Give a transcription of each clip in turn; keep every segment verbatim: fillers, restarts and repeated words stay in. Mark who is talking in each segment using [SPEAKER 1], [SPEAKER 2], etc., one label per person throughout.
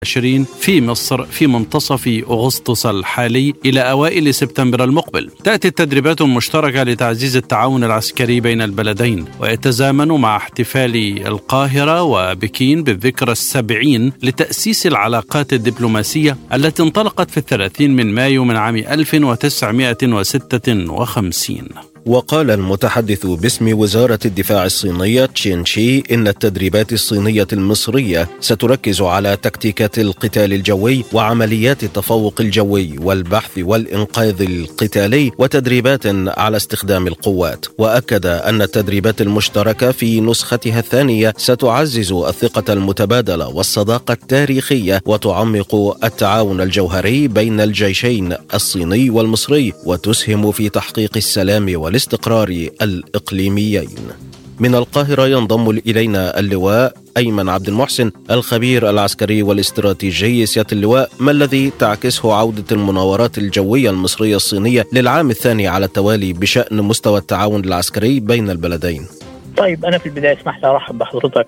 [SPEAKER 1] عشرين في مصر في منتصف أغسطس الحالي إلى أوائل سبتمبر المقبل. تأتي التدريبات المشتركة لتعزيز التعاون العسكري بين البلدين، ويتزامن مع احتفال القاهرة وبكين بالذكرى السبعين لتأسيس العلاقات الدبلوماسية التي انطلقت في الثلاثين من مايو من عام ألف وتسعمائة وستة وخمسين.
[SPEAKER 2] وقال المتحدث باسم وزارة الدفاع الصينية تشين شي إن التدريبات الصينية المصرية ستركز على تكتيكات القتال الجوي وعمليات التفوق الجوي والبحث والإنقاذ القتالي وتدريبات على استخدام القوات. وأكد أن التدريبات المشتركة في نسختها الثانية ستعزز الثقة المتبادلة والصداقة التاريخية وتعمق التعاون الجوهري بين الجيشين الصيني والمصري وتسهم في تحقيق السلام والاستقرار الإقليميين. من القاهرة ينضم إلينا اللواء أيمن عبد المحسن الخبير العسكري والاستراتيجي. سيادة اللواء، ما الذي تعكسه عودة المناورات الجوية المصرية الصينية للعام الثاني على التوالي بشأن مستوى التعاون العسكري بين البلدين؟
[SPEAKER 3] طيب، أنا في البداية اسمح لي أرحب بحضرتك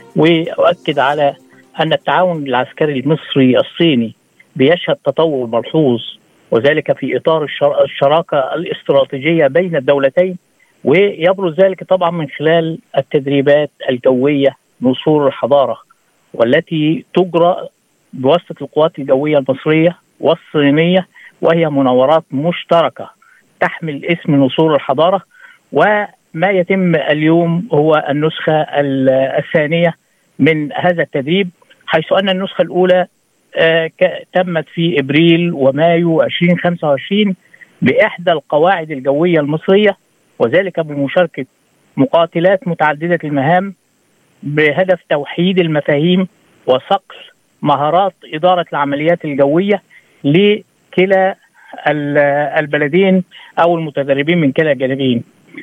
[SPEAKER 3] وأؤكد على أن التعاون العسكري المصري الصيني بيشهد تطور ملحوظ، وذلك في إطار الشراكة الاستراتيجية بين الدولتين، ويبرز ذلك طبعا من خلال التدريبات الجوية نسور الحضارة، والتي تجرى بواسطة القوات الجوية المصرية والصينية، وهي مناورات مشتركة تحمل اسم نسور الحضارة. وما يتم اليوم هو النسخة الثانية من هذا التدريب، حيث أن النسخة الأولى آه تمت في إبريل ومايو ألفين وخمسة وعشرين بإحدى القواعد الجوية المصرية، وذلك بمشاركة مقاتلات متعددة المهام بهدف توحيد المفاهيم وصقل مهارات إدارة العمليات الجوية لكلا البلدين أو المتدربين من كلا الجانبين.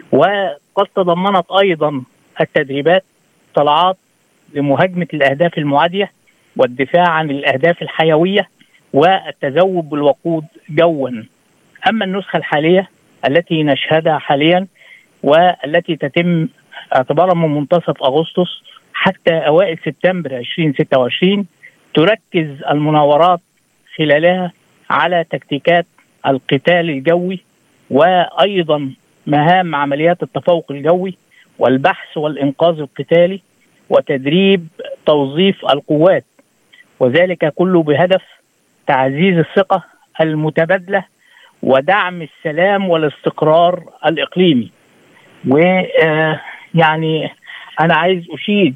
[SPEAKER 3] وقد تضمنت أيضا التدريبات طلعات لمهاجمة الأهداف المعادية والدفاع عن الأهداف الحيوية والتزود بالوقود جوا. أما النسخة الحالية التي نشهدها حاليا والتي تتم اعتبارا من منتصف أغسطس حتى أوائل سبتمبر ألفين وستة وعشرين، تركز المناورات خلالها على تكتيكات القتال الجوي، وأيضا مهام عمليات التفوق الجوي والبحث والإنقاذ القتالي وتدريب توظيف القوات، وذلك كله بهدف تعزيز الثقة المتبادلة ودعم السلام والاستقرار الإقليمي. ويعني أنا عايز أشيد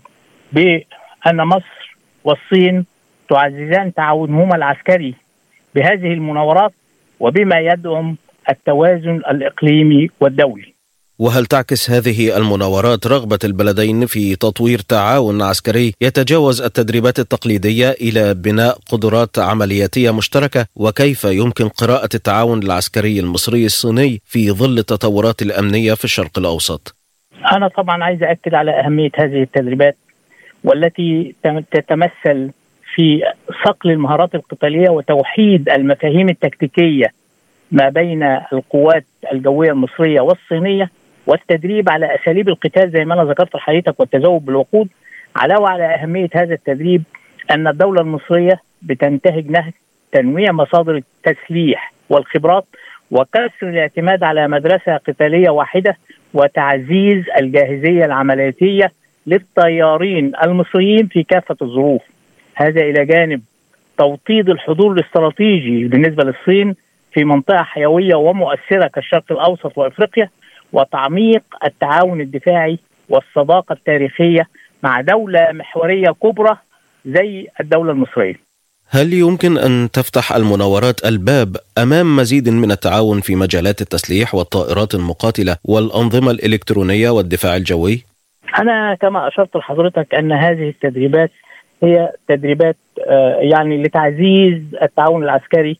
[SPEAKER 3] بأن مصر والصين تعززان تعاونهما العسكري بهذه المناورات وبما يدعم التوازن الإقليمي والدولي.
[SPEAKER 2] وهل تعكس هذه المناورات رغبة البلدين في تطوير تعاون عسكري يتجاوز التدريبات التقليدية إلى بناء قدرات عملياتية مشتركة؟ وكيف يمكن قراءة التعاون العسكري المصري الصيني في ظل التطورات الأمنية في الشرق الأوسط؟
[SPEAKER 3] أنا طبعا عايز أكد على أهمية هذه التدريبات، والتي تتمثل في صقل المهارات القتالية وتوحيد المفاهيم التكتيكية ما بين القوات الجوية المصرية والصينية، والتدريب على أساليب القتال زي ما أنا ذكرت لحضرتك والتزود بالوقود. علاوة على أهمية هذا التدريب أن الدولة المصرية بتنتهج نهج تنويع مصادر التسليح والخبرات وكسر الاعتماد على مدرسة قتالية واحدة وتعزيز الجاهزية العملياتية للطيارين المصريين في كافة الظروف. هذا إلى جانب توطيد الحضور الاستراتيجي بالنسبة للصين في منطقة حيوية ومؤثرة كالشرق الأوسط وأفريقيا، وتعميق التعاون الدفاعي والصداقة التاريخية مع دولة محورية كبرى زي الدولة المصرية.
[SPEAKER 2] هل يمكن أن تفتح المناورات الباب أمام مزيد من التعاون في مجالات التسليح والطائرات المقاتلة والأنظمة الإلكترونية والدفاع الجوي؟
[SPEAKER 3] أنا كما أشرت لحضرتك أن هذه التدريبات هي تدريبات يعني لتعزيز التعاون العسكري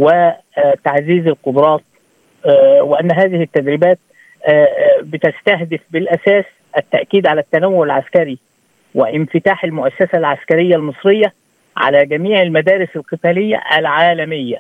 [SPEAKER 3] وتعزيز القدرات، وأن هذه التدريبات بتستهدف بالأساس التأكيد على التنوع العسكري وانفتاح المؤسسة العسكرية المصرية على جميع المدارس القتالية العالمية.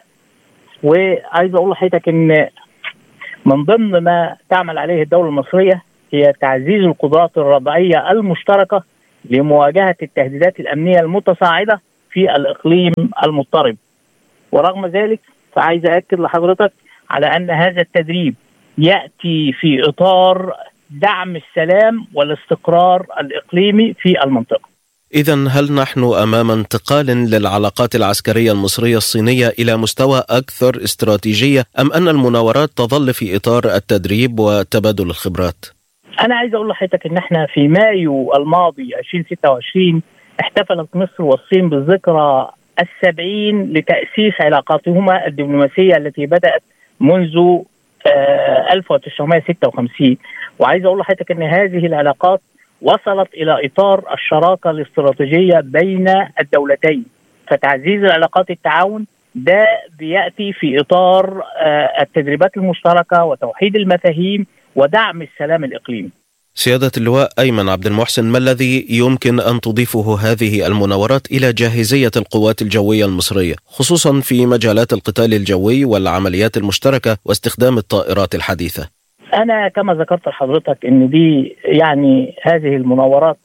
[SPEAKER 3] وعايز أقول لحضرتك أن من ضمن ما تعمل عليه الدولة المصرية هي تعزيز القدرات الردعية المشتركة لمواجهة التهديدات الأمنية المتصاعدة في الإقليم المضطرب. ورغم ذلك فعايز أكد لحضرتك على أن هذا التدريب يأتي في إطار دعم السلام والاستقرار الإقليمي في المنطقة.
[SPEAKER 2] إذن هل نحن أمام انتقال للعلاقات العسكرية المصرية الصينية إلى مستوى أكثر استراتيجية، أم أن المناورات تظل في إطار التدريب وتبادل الخبرات؟
[SPEAKER 3] أنا عايز أقول لحضرتك إن إحنا في مايو الماضي ألفين وستة وعشرين احتفلت مصر والصين بالذكرى السبعين لتأسيس علاقاتهما الدبلوماسية التي بدأت منذ ألف وتسعمائة وستة وخمسين. وعايز أقول لحضرتك إن هذه العلاقات وصلت إلى إطار الشراكة الاستراتيجية بين الدولتين. فتعزيز العلاقات التعاون ده بيأتي في إطار التدريبات المشتركة وتوحيد المفاهيم ودعم السلام الإقليمي.
[SPEAKER 2] سيادة اللواء أيمن عبد المحسن، ما الذي يمكن أن تضيفه هذه المناورات إلى جاهزية القوات الجوية المصرية، خصوصا في مجالات القتال الجوي والعمليات المشتركة واستخدام الطائرات الحديثة؟
[SPEAKER 3] أنا كما ذكرت لحضرتك إن دي يعني هذه المناورات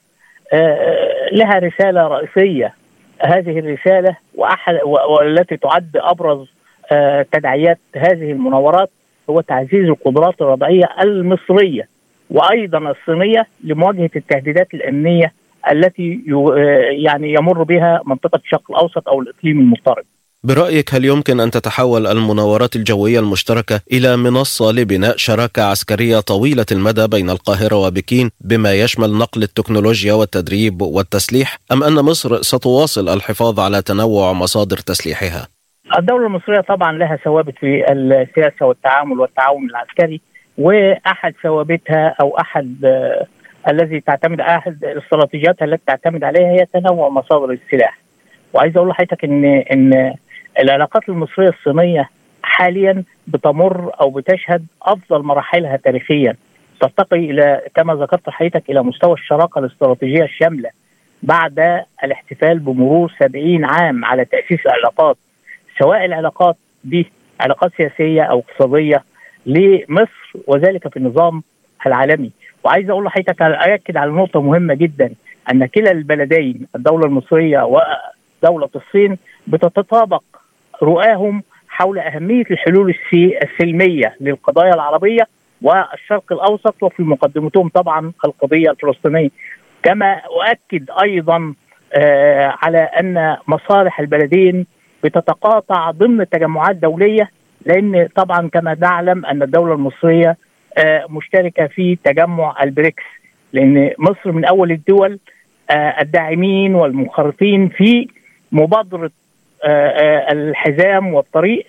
[SPEAKER 3] لها رسالة رئيسية. هذه الرسالة وأحد والتي تعد أبرز تداعيات هذه المناورات هو تعزيز القدرات الرادعية المصرية وأيضا الصينية لمواجهة التهديدات الأمنية التي يعني يمر بها منطقة الشرق الأوسط أو الإقليم المضطرب.
[SPEAKER 2] برأيك هل يمكن أن تتحول المناورات الجوية المشتركة إلى منصة لبناء شراكة عسكرية طويلة المدى بين القاهرة وبكين بما يشمل نقل التكنولوجيا والتدريب والتسليح، أم أن مصر ستواصل الحفاظ على تنوع مصادر تسليحها؟
[SPEAKER 3] الدولة المصرية طبعا لها ثوابت في السياسة والتعامل والتعاون العسكري، وأحد ثوابتها أو أحد آه الذي تعتمد أحد الاستراتيجيات التي تعتمد عليها هي تنوع مصادر السلاح. وعايز أقول لحضرتك إن إن العلاقات المصرية الصينية حاليا بتمر أو بتشهد أفضل مراحلها تاريخيا، ترتقي إلى كما ذكرت لحضرتك إلى مستوى الشراكة الاستراتيجية الشاملة بعد الاحتفال بمرور سبعين عام على تأسيس العلاقات، سواء العلاقات دي علاقات سياسية أو اقتصادية لمصر وذلك في النظام العالمي. وعايز أقول لحضرتك أؤكد على نقطة مهمة جدا، أن كلا البلدين الدولة المصرية ودولة الصين بتتطابق رؤاهم حول أهمية الحلول السلمية للقضايا العربية والشرق الأوسط، وفي مقدمتهم طبعا القضية الفلسطينية. كما أؤكد أيضا آه على أن مصالح البلدين بتتقاطع ضمن تجمعات دولية، لأن طبعا كما نعلم أن الدولة المصرية آه مشتركة في تجمع البريكس، لأن مصر من أول الدول آه الداعمين والمنخرطين في مبادرة آه آه الحزام والطريق،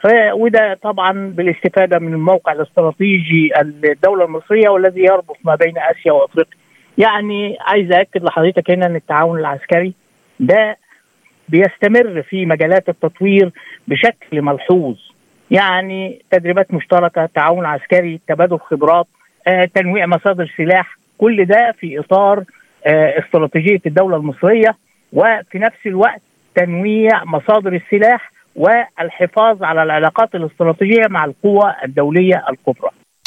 [SPEAKER 3] وده طبعا بالاستفادة من الموقع الاستراتيجي الدولة المصرية والذي يربط ما بين آسيا وأفريقيا. يعني عايز أكد لحضرتك هنا أن التعاون العسكري ده بيستمر في مجالات التطوير بشكل ملحوظ، يعني تدريبات مشتركة، تعاون عسكري، تبادل خبرات، آه، تنويع مصادر سلاح، كل ده في إطار آه، استراتيجية الدولة المصرية، وفي نفس الوقت تنويع مصادر السلاح والحفاظ على العلاقات الاستراتيجية مع القوى الدولية الكبرى.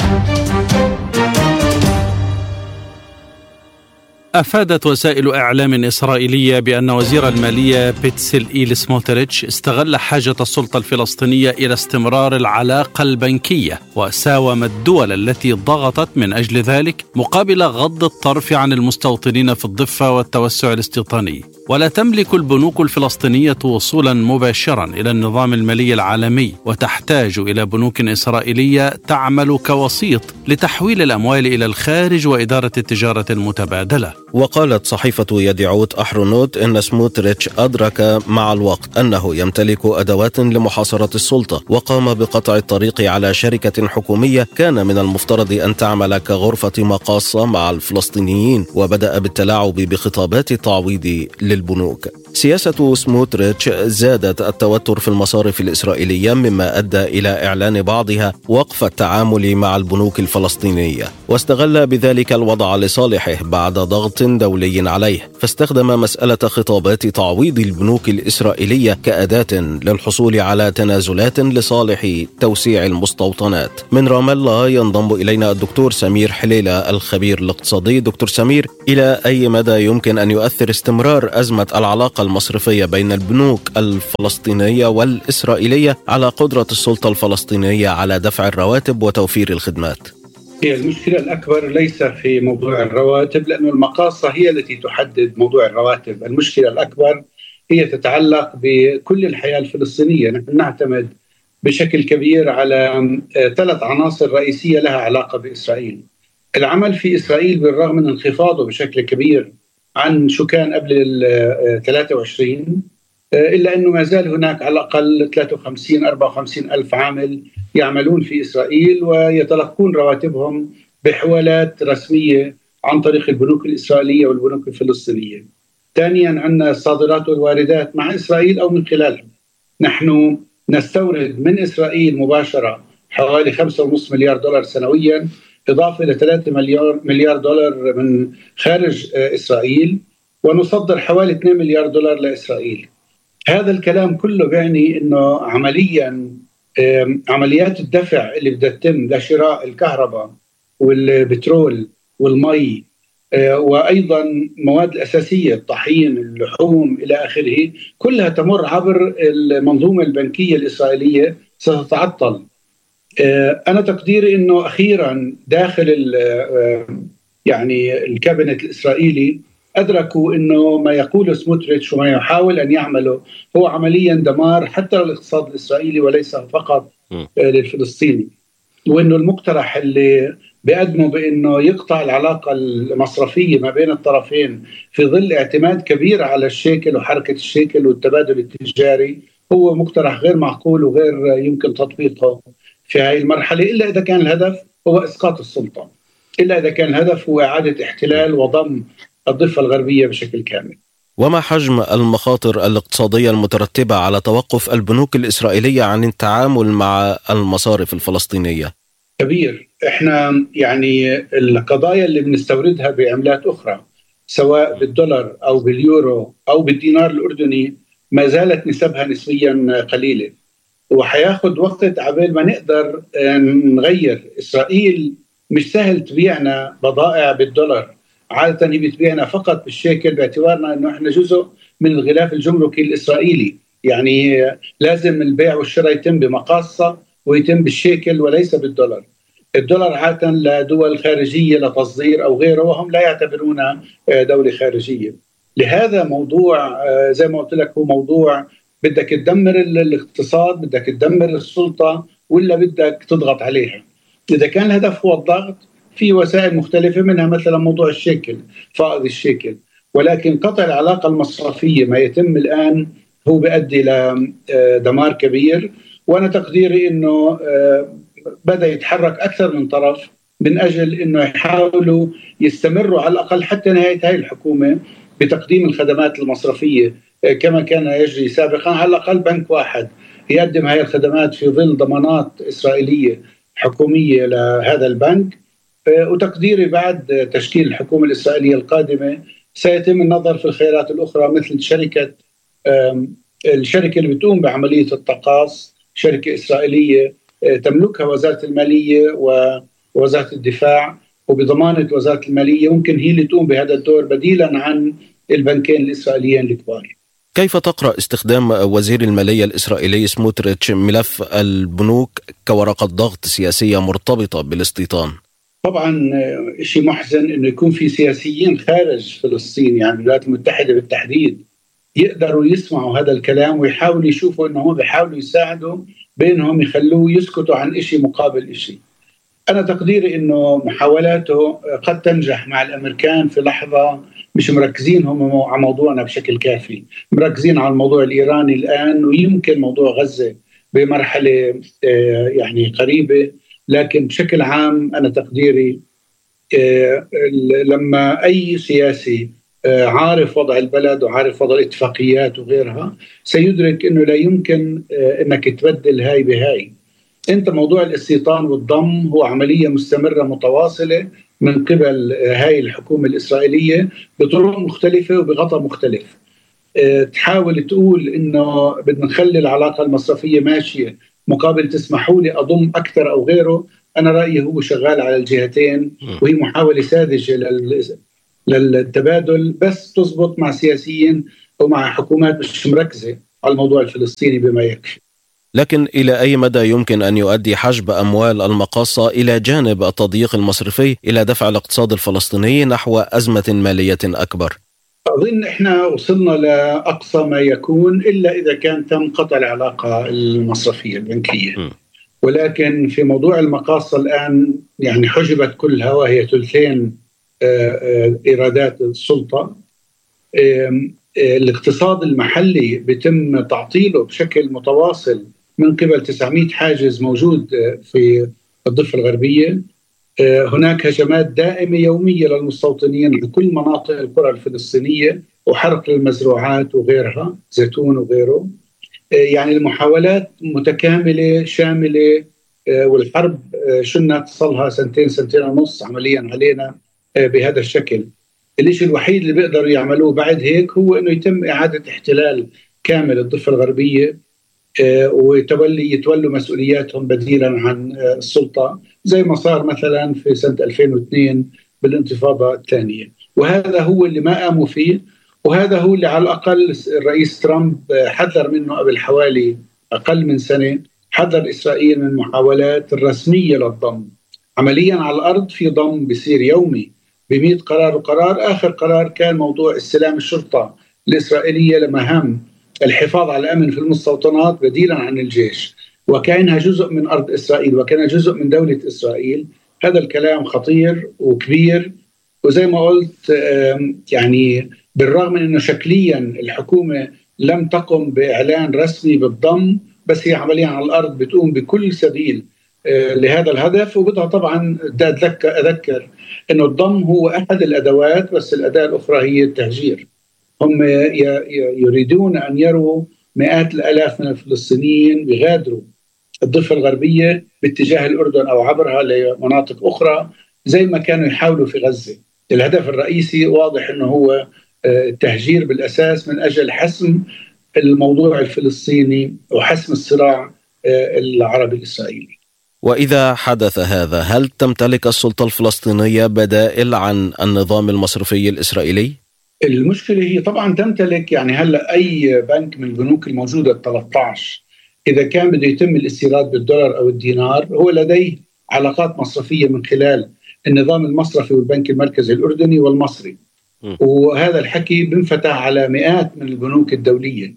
[SPEAKER 1] أفادت وسائل إعلام إسرائيلية بأن وزير المالية بيتسلئيل سموتريتش استغل حاجة السلطة الفلسطينية إلى استمرار العلاقة البنكية، وساوم الدول التي ضغطت من أجل ذلك مقابل غض الطرف عن المستوطنين في الضفة والتوسع الاستيطاني. ولا تملك البنوك الفلسطينية وصولا مباشرا إلى النظام المالي العالمي، وتحتاج إلى بنوك إسرائيلية تعمل كوسيط لتحويل الأموال إلى الخارج وإدارة التجارة المتبادلة.
[SPEAKER 2] وقالت صحيفة يديعوت أحرونوت إن سموتريتش أدرك مع الوقت أنه يمتلك أدوات لمحاصرة السلطة، وقام بقطع الطريق على شركة حكومية كان من المفترض أن تعمل كغرفة مقاصة مع الفلسطينيين، وبدأ بالتلاعب بخطابات التعويض للبنوك. سياسة سموتريتش زادت التوتر في المصارف الإسرائيلية، مما أدى إلى إعلان بعضها وقف التعامل مع البنوك الفلسطينية، واستغل بذلك الوضع لصالحه بعد ضغط دولي عليه، فاستخدم مسألة خطابات تعويض البنوك الإسرائيلية كأداة للحصول على تنازلات لصالح توسيع المستوطنات. من رام الله ينضم إلينا الدكتور سمير حليلة الخبير الاقتصادي. دكتور سمير، إلى أي مدى يمكن أن يؤثر استمرار أزمة العلاقة المصرفية بين البنوك الفلسطينية والإسرائيلية على قدرة السلطة الفلسطينية على دفع الرواتب وتوفير الخدمات؟
[SPEAKER 4] هي المشكلة الأكبر ليس في موضوع الرواتب، لأن المقاصة هي التي تحدد موضوع الرواتب. المشكلة الأكبر هي تتعلق بكل الحياة الفلسطينية. نحن نعتمد بشكل كبير على ثلاث عناصر رئيسية لها علاقة بإسرائيل. العمل في إسرائيل بالرغم من انخفاضه بشكل كبير عن شو كان قبل ال ثلاثة وعشرين، إلا أنه ما زال هناك على الأقل ثلاثة وخمسين أربعة وخمسين ألف عامل يعملون في إسرائيل ويتلقون رواتبهم بحوالات رسمية عن طريق البنوك الإسرائيلية والبنوك الفلسطينية. ثانيا عندنا الصادرات والواردات مع إسرائيل أو من خلالها. نحن نستورد من إسرائيل مباشرة حوالي خمسة ونصف مليار دولار سنويا، إضافة إلى ثلاثة مليار مليار دولار من خارج إسرائيل، ونصدر حوالي اثنين مليار دولار لإسرائيل. هذا الكلام كله بيعني أنه عمليا عمليات الدفع اللي بدها تتم لشراء الكهرباء والبترول والمي وأيضا مواد الأساسية الطحين اللحوم إلى آخره، كلها تمر عبر المنظومة البنكية الإسرائيلية ستتعطل. أنا تقديري أنه أخيرا داخل يعني الكابينت الإسرائيلي أدركوا أنه ما يقوله سموتريتش وما يحاول أن يعمله هو عمليا دمار حتى للاقتصاد الإسرائيلي وليس فقط للفلسطيني، وأنه المقترح اللي بيقدمه بأنه يقطع العلاقة المصرفية ما بين الطرفين في ظل اعتماد كبير على الشيكل وحركة الشيكل والتبادل التجاري هو مقترح غير معقول وغير يمكن تطبيقه في هذه المرحلة، إلا إذا كان الهدف هو إسقاط السلطة، إلا إذا كان الهدف هو إعادة احتلال وضم الضفة الغربية بشكل كامل.
[SPEAKER 2] وما حجم المخاطر الاقتصادية المترتبة على توقف البنوك الإسرائيلية عن التعامل مع المصارف الفلسطينية؟
[SPEAKER 4] كبير. إحنا يعني القضايا اللي بنستوردها بعملات أخرى سواء بالدولار أو باليورو أو بالدينار الأردني ما زالت نسبها نسبيا قليلة، وحياخد وقت عبال ما نقدر نغير. إسرائيل مش سهل تبيعنا بضائع بالدولار، عادة هي بتبيعنا فقط بالشيكل باعتبارنا أنه إحنا جزء من الغلاف الجمركي الإسرائيلي، يعني لازم البيع والشراء يتم بمقاصة ويتم بالشيكل وليس بالدولار. الدولار عادة لدول خارجية لتصدير أو غيره وهم لا يعتبرونها دولة خارجية. لهذا موضوع زي ما قلت لك هو موضوع بدك تدمر الاقتصاد، بدك تدمر السلطة ولا بدك تضغط عليها. إذا كان الهدف هو الضغط في وسائل مختلفة منها مثلا موضوع الشيكل فائض الشيكل، ولكن قطع العلاقة المصرفية ما يتم الآن هو بيؤدي لدمار كبير. وأنا تقديري أنه بدأ يتحرك أكثر من طرف من أجل أنه يحاولوا يستمروا على الأقل حتى نهاية هاي الحكومة بتقديم الخدمات المصرفية كما كان يجري سابقا، على الأقل بنك واحد يقدم هاي الخدمات في ظل ضمانات إسرائيلية حكومية لهذا البنك. وتقديري بعد تشكيل الحكومة الإسرائيلية القادمة سيتم النظر في الخيارات الأخرى مثل شركة الشركة اللي بتقوم بعملية التقاص، شركة إسرائيلية تملكها وزارة المالية ووزارة الدفاع وبضمانة وزارة المالية، ممكن هي اللي تقوم بهذا الدور بديلا عن البنكين الإسرائيليين الكبار.
[SPEAKER 2] كيف تقرأ استخدام وزير المالية الإسرائيلي سموتريتش ملف البنوك كورقة ضغط سياسية مرتبطة بالاستيطان؟
[SPEAKER 4] طبعا شيء محزن انه يكون في سياسيين خارج فلسطين، يعني الولايات المتحدة بالتحديد، يقدروا يسمعوا هذا الكلام ويحاولوا يشوفوا انه هم بيحاولوا يساعدوا بينهم يخلوه يسكتوا عن إشي مقابل إشي. أنا تقديري إنه محاولاته قد تنجح مع الأمريكان في لحظة، مش مركزين هم على موضوعنا بشكل كافي، مركزين على الموضوع الإيراني الآن ويمكن موضوع غزة بمرحلة يعني قريبة. لكن بشكل عام أنا تقديري لما أي سياسي عارف وضع البلد وعارف وضع الاتفاقيات وغيرها سيدرك أنه لا يمكن أنك تبدل هاي بهاي. أنت موضوع الاستيطان والضم هو عملية مستمرة متواصلة من قبل هاي الحكومة الإسرائيلية بطرق مختلفة وبغطاء مختلف. تحاول تقول أنه بدنا نخلي العلاقة المصرفية ماشية مقابل تسمحوا لي أضم أكثر أو غيره. أنا رأيي هو شغال على الجهتين وهي محاولة ساذجة للتبادل، بس تزبط مع سياسيين ومع حكومات مش مركزة على الموضوع الفلسطيني بما يكفي.
[SPEAKER 2] لكن إلى أي مدى يمكن أن يؤدي حجب أموال المقاصة إلى جانب التضييق المصرفي إلى دفع الاقتصاد الفلسطيني نحو أزمة مالية أكبر؟
[SPEAKER 4] أظن إحنا وصلنا لأقصى ما يكون إلا إذا كان تم قطع العلاقة المصرفية البنكية. م. ولكن في موضوع المقاصة الآن يعني حجبت كلها، وهي ثلثين إيرادات السلطة. الاقتصاد المحلي بيتم تعطيله بشكل متواصل من قبل تسعمائة حاجز موجود في الضفة الغربية. هناك هجمات دائمة يومية للمستوطنين في كل مناطق القرى الفلسطينية، وحرق للمزروعات وغيرها، زيتون وغيره. يعني المحاولات متكاملة شاملة، والحرب شنة تصلها سنتين سنتين ونص عمليا علينا بهذا الشكل. الشيء الوحيد اللي بيقدروا يعملوه بعد هيك هو انه يتم اعاده احتلال كامل الضفه الغربيه، ويتولي يتولوا مسؤولياتهم بديلا عن السلطه، زي ما صار مثلا في سنه ألفين واثنين بالانتفاضه الثانيه. وهذا هو اللي ما قاموا فيه، وهذا هو اللي على الاقل الرئيس ترامب حذر منه قبل حوالي اقل من سنه. حذر اسرائيل من المحاولات الرسميه للضم. عمليا على الارض في ضم بيصير يومي بمئة قرار وقرار. آخر قرار كان موضوع استلام الشرطة الإسرائيلية لمهام الحفاظ على الأمن في المستوطنات بديلا عن الجيش، وكأنها جزء من أرض إسرائيل وكان جزء من دولة إسرائيل. هذا الكلام خطير وكبير، وزي ما قلت يعني بالرغم من أنه شكليا الحكومة لم تقم بإعلان رسمي بالضم، بس هي عمليا على الأرض بتقوم بكل سبيل لهذا الهدف. وبدها طبعا أذكر, أذكر أنه الضم هو أحد الأدوات، بس الأداة الأخرى هي التهجير. هم يريدون أن يروا مئات الآلاف من الفلسطينيين بيغادروا الضفة الغربية باتجاه الأردن أو عبرها لمناطق أخرى زي ما كانوا يحاولوا في غزة. الهدف الرئيسي واضح أنه هو التهجير بالأساس من أجل حسم الموضوع الفلسطيني وحسم الصراع العربي الإسرائيلي.
[SPEAKER 2] وإذا حدث هذا، هل تمتلك السلطة الفلسطينية بدائل عن النظام المصرفي الإسرائيلي؟
[SPEAKER 4] المشكلة هي طبعا تمتلك، يعني هلأ أي بنك من البنوك الموجودة الثلاثة عشر إذا كان بده يتم الاستيراد بالدولار أو الدينار هو لديه علاقات مصرفية من خلال النظام المصرفي والبنك المركزي الأردني والمصري. م. وهذا الحكي بنفتح على مئات من البنوك الدولية.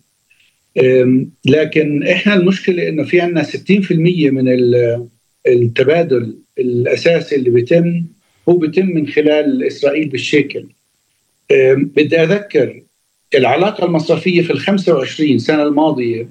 [SPEAKER 4] لكن إحنا المشكلة إنه في عنا ستين بالمئة من التبادل الأساسي اللي بيتم هو بيتم من خلال إسرائيل بالشيكل. بدي أذكر العلاقة المصرفية في الخمسة وعشرين سنة الماضية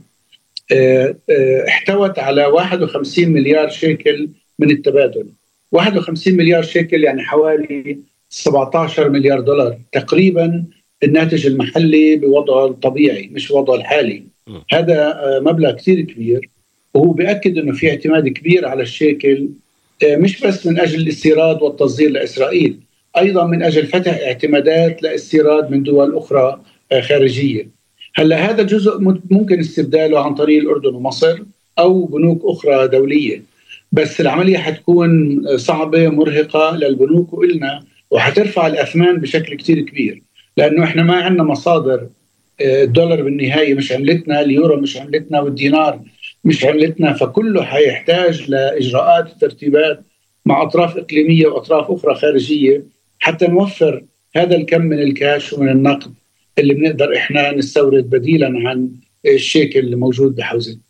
[SPEAKER 4] احتوت على واحد وخمسين مليار شيكل من التبادل. واحد وخمسين مليار شيكل يعني حوالي سبعة عشر مليار دولار تقريبا الناتج المحلي بوضعه الطبيعي مش وضعه الحالي. هذا مبلغ كتير كبير، وهو بيأكد أنه في اعتماد كبير على الشيكل، مش بس من أجل الاستيراد والتصدير لإسرائيل، أيضا من أجل فتح اعتمادات لاستيراد من دول أخرى خارجية. هلا هذا جزء ممكن استبداله عن طريق الأردن ومصر أو بنوك أخرى دولية، بس العملية حتكون صعبة مرهقة للبنوك وإلنا، وحترفع الأثمان بشكل كتير كبير، لأنه إحنا ما عندنا مصادر. الدولار بالنهاية مش عملتنا، اليورو مش عملتنا، والدينار مش عملتنا، فكله حيحتاج لإجراءات وترتيبات مع أطراف إقليمية وأطراف أخرى خارجية حتى نوفر هذا الكم من الكاش ومن النقد اللي بنقدر إحنا نستورد بديلا عن الشيكل اللي موجود بحوزتنا.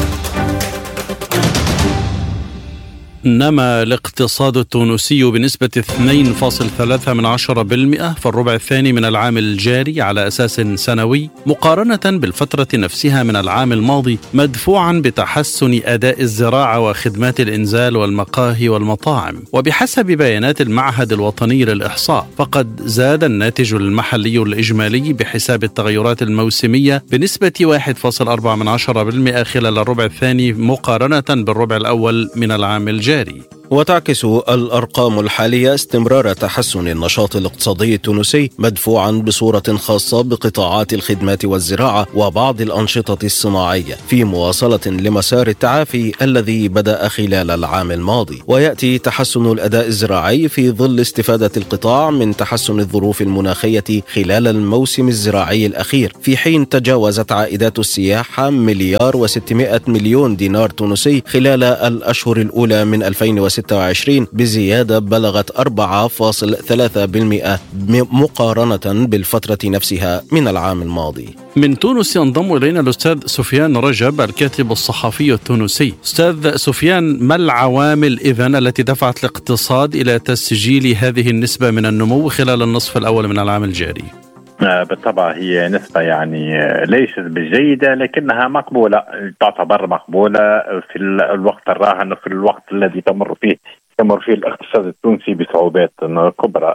[SPEAKER 1] نما الاقتصاد التونسي بنسبة اثنين فاصلة ثلاثة من عشرة بالمئة في الربع الثاني من العام الجاري على أساس سنوي مقارنة بالفترة نفسها من العام الماضي، مدفوعا بتحسن أداء الزراعة وخدمات الإنزال والمقاهي والمطاعم. وبحسب بيانات المعهد الوطني للإحصاء فقد زاد الناتج المحلي الإجمالي بحساب التغيرات الموسمية بنسبة واحد فاصلة أربعة من عشرة بالمئة خلال الربع الثاني مقارنة بالربع الأول من العام الجاري.
[SPEAKER 2] وتعكس الأرقام الحالية استمرار تحسن النشاط الاقتصادي التونسي، مدفوعا بصورة خاصة بقطاعات الخدمات والزراعة وبعض الأنشطة الصناعية، في مواصلة لمسار التعافي الذي بدأ خلال العام الماضي. ويأتي تحسن الأداء الزراعي في ظل استفادة القطاع من تحسن الظروف المناخية خلال الموسم الزراعي الأخير، في حين تجاوزت عائدات السياحة مليار وستمائة مليون دينار تونسي خلال الأشهر الأولى من ألفين وستة وعشرين، بزيادة بلغت أربعة فاصلة ثلاثة بالمئة مقارنة بالفترة نفسها من العام الماضي.
[SPEAKER 1] من تونس ينضم إلينا الأستاذ سفيان رجب الكاتب الصحفي التونسي. أستاذ سفيان، ما العوامل إذن التي دفعت الاقتصاد إلى تسجيل هذه النسبة من النمو خلال النصف الأول من العام الجاري؟
[SPEAKER 5] بالطبع هي نسبة يعني ليست بالجيدة لكنها مقبولة، تعتبر مقبولة في الوقت الراهن وفي الوقت الذي تمر فيه تمر فيه الاقتصاد التونسي بصعوبات كبرى.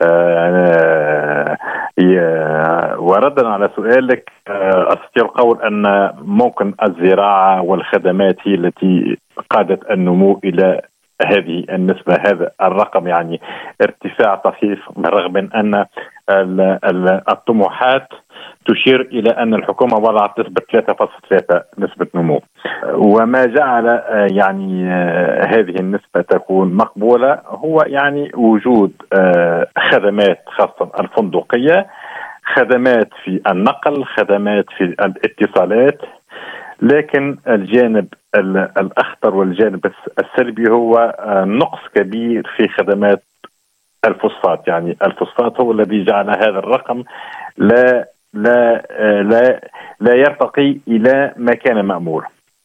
[SPEAKER 5] وردا على سؤالك، أستطيع القول أن ممكن الزراعة والخدمات هي التي قادت النمو إلى هذه النسبة، هذا الرقم، يعني ارتفاع طفيف، بالرغم من أن الطموحات تشير إلى أن الحكومة وضعت نسبة ثلاثة فاصلة ثلاثة نسبة نمو. وما جعل يعني هذه النسبة تكون مقبولة هو يعني وجود خدمات خاصة الفندقية، خدمات في النقل، خدمات في الاتصالات. لكن الجانب الأخطر والجانب السلبي هو نقص كبير في خدمات الفوسفات. يعني الفوسفات هو الذي جعل هذا الرقم لا لا لا لا يرتقي إلى ما كان مأمول.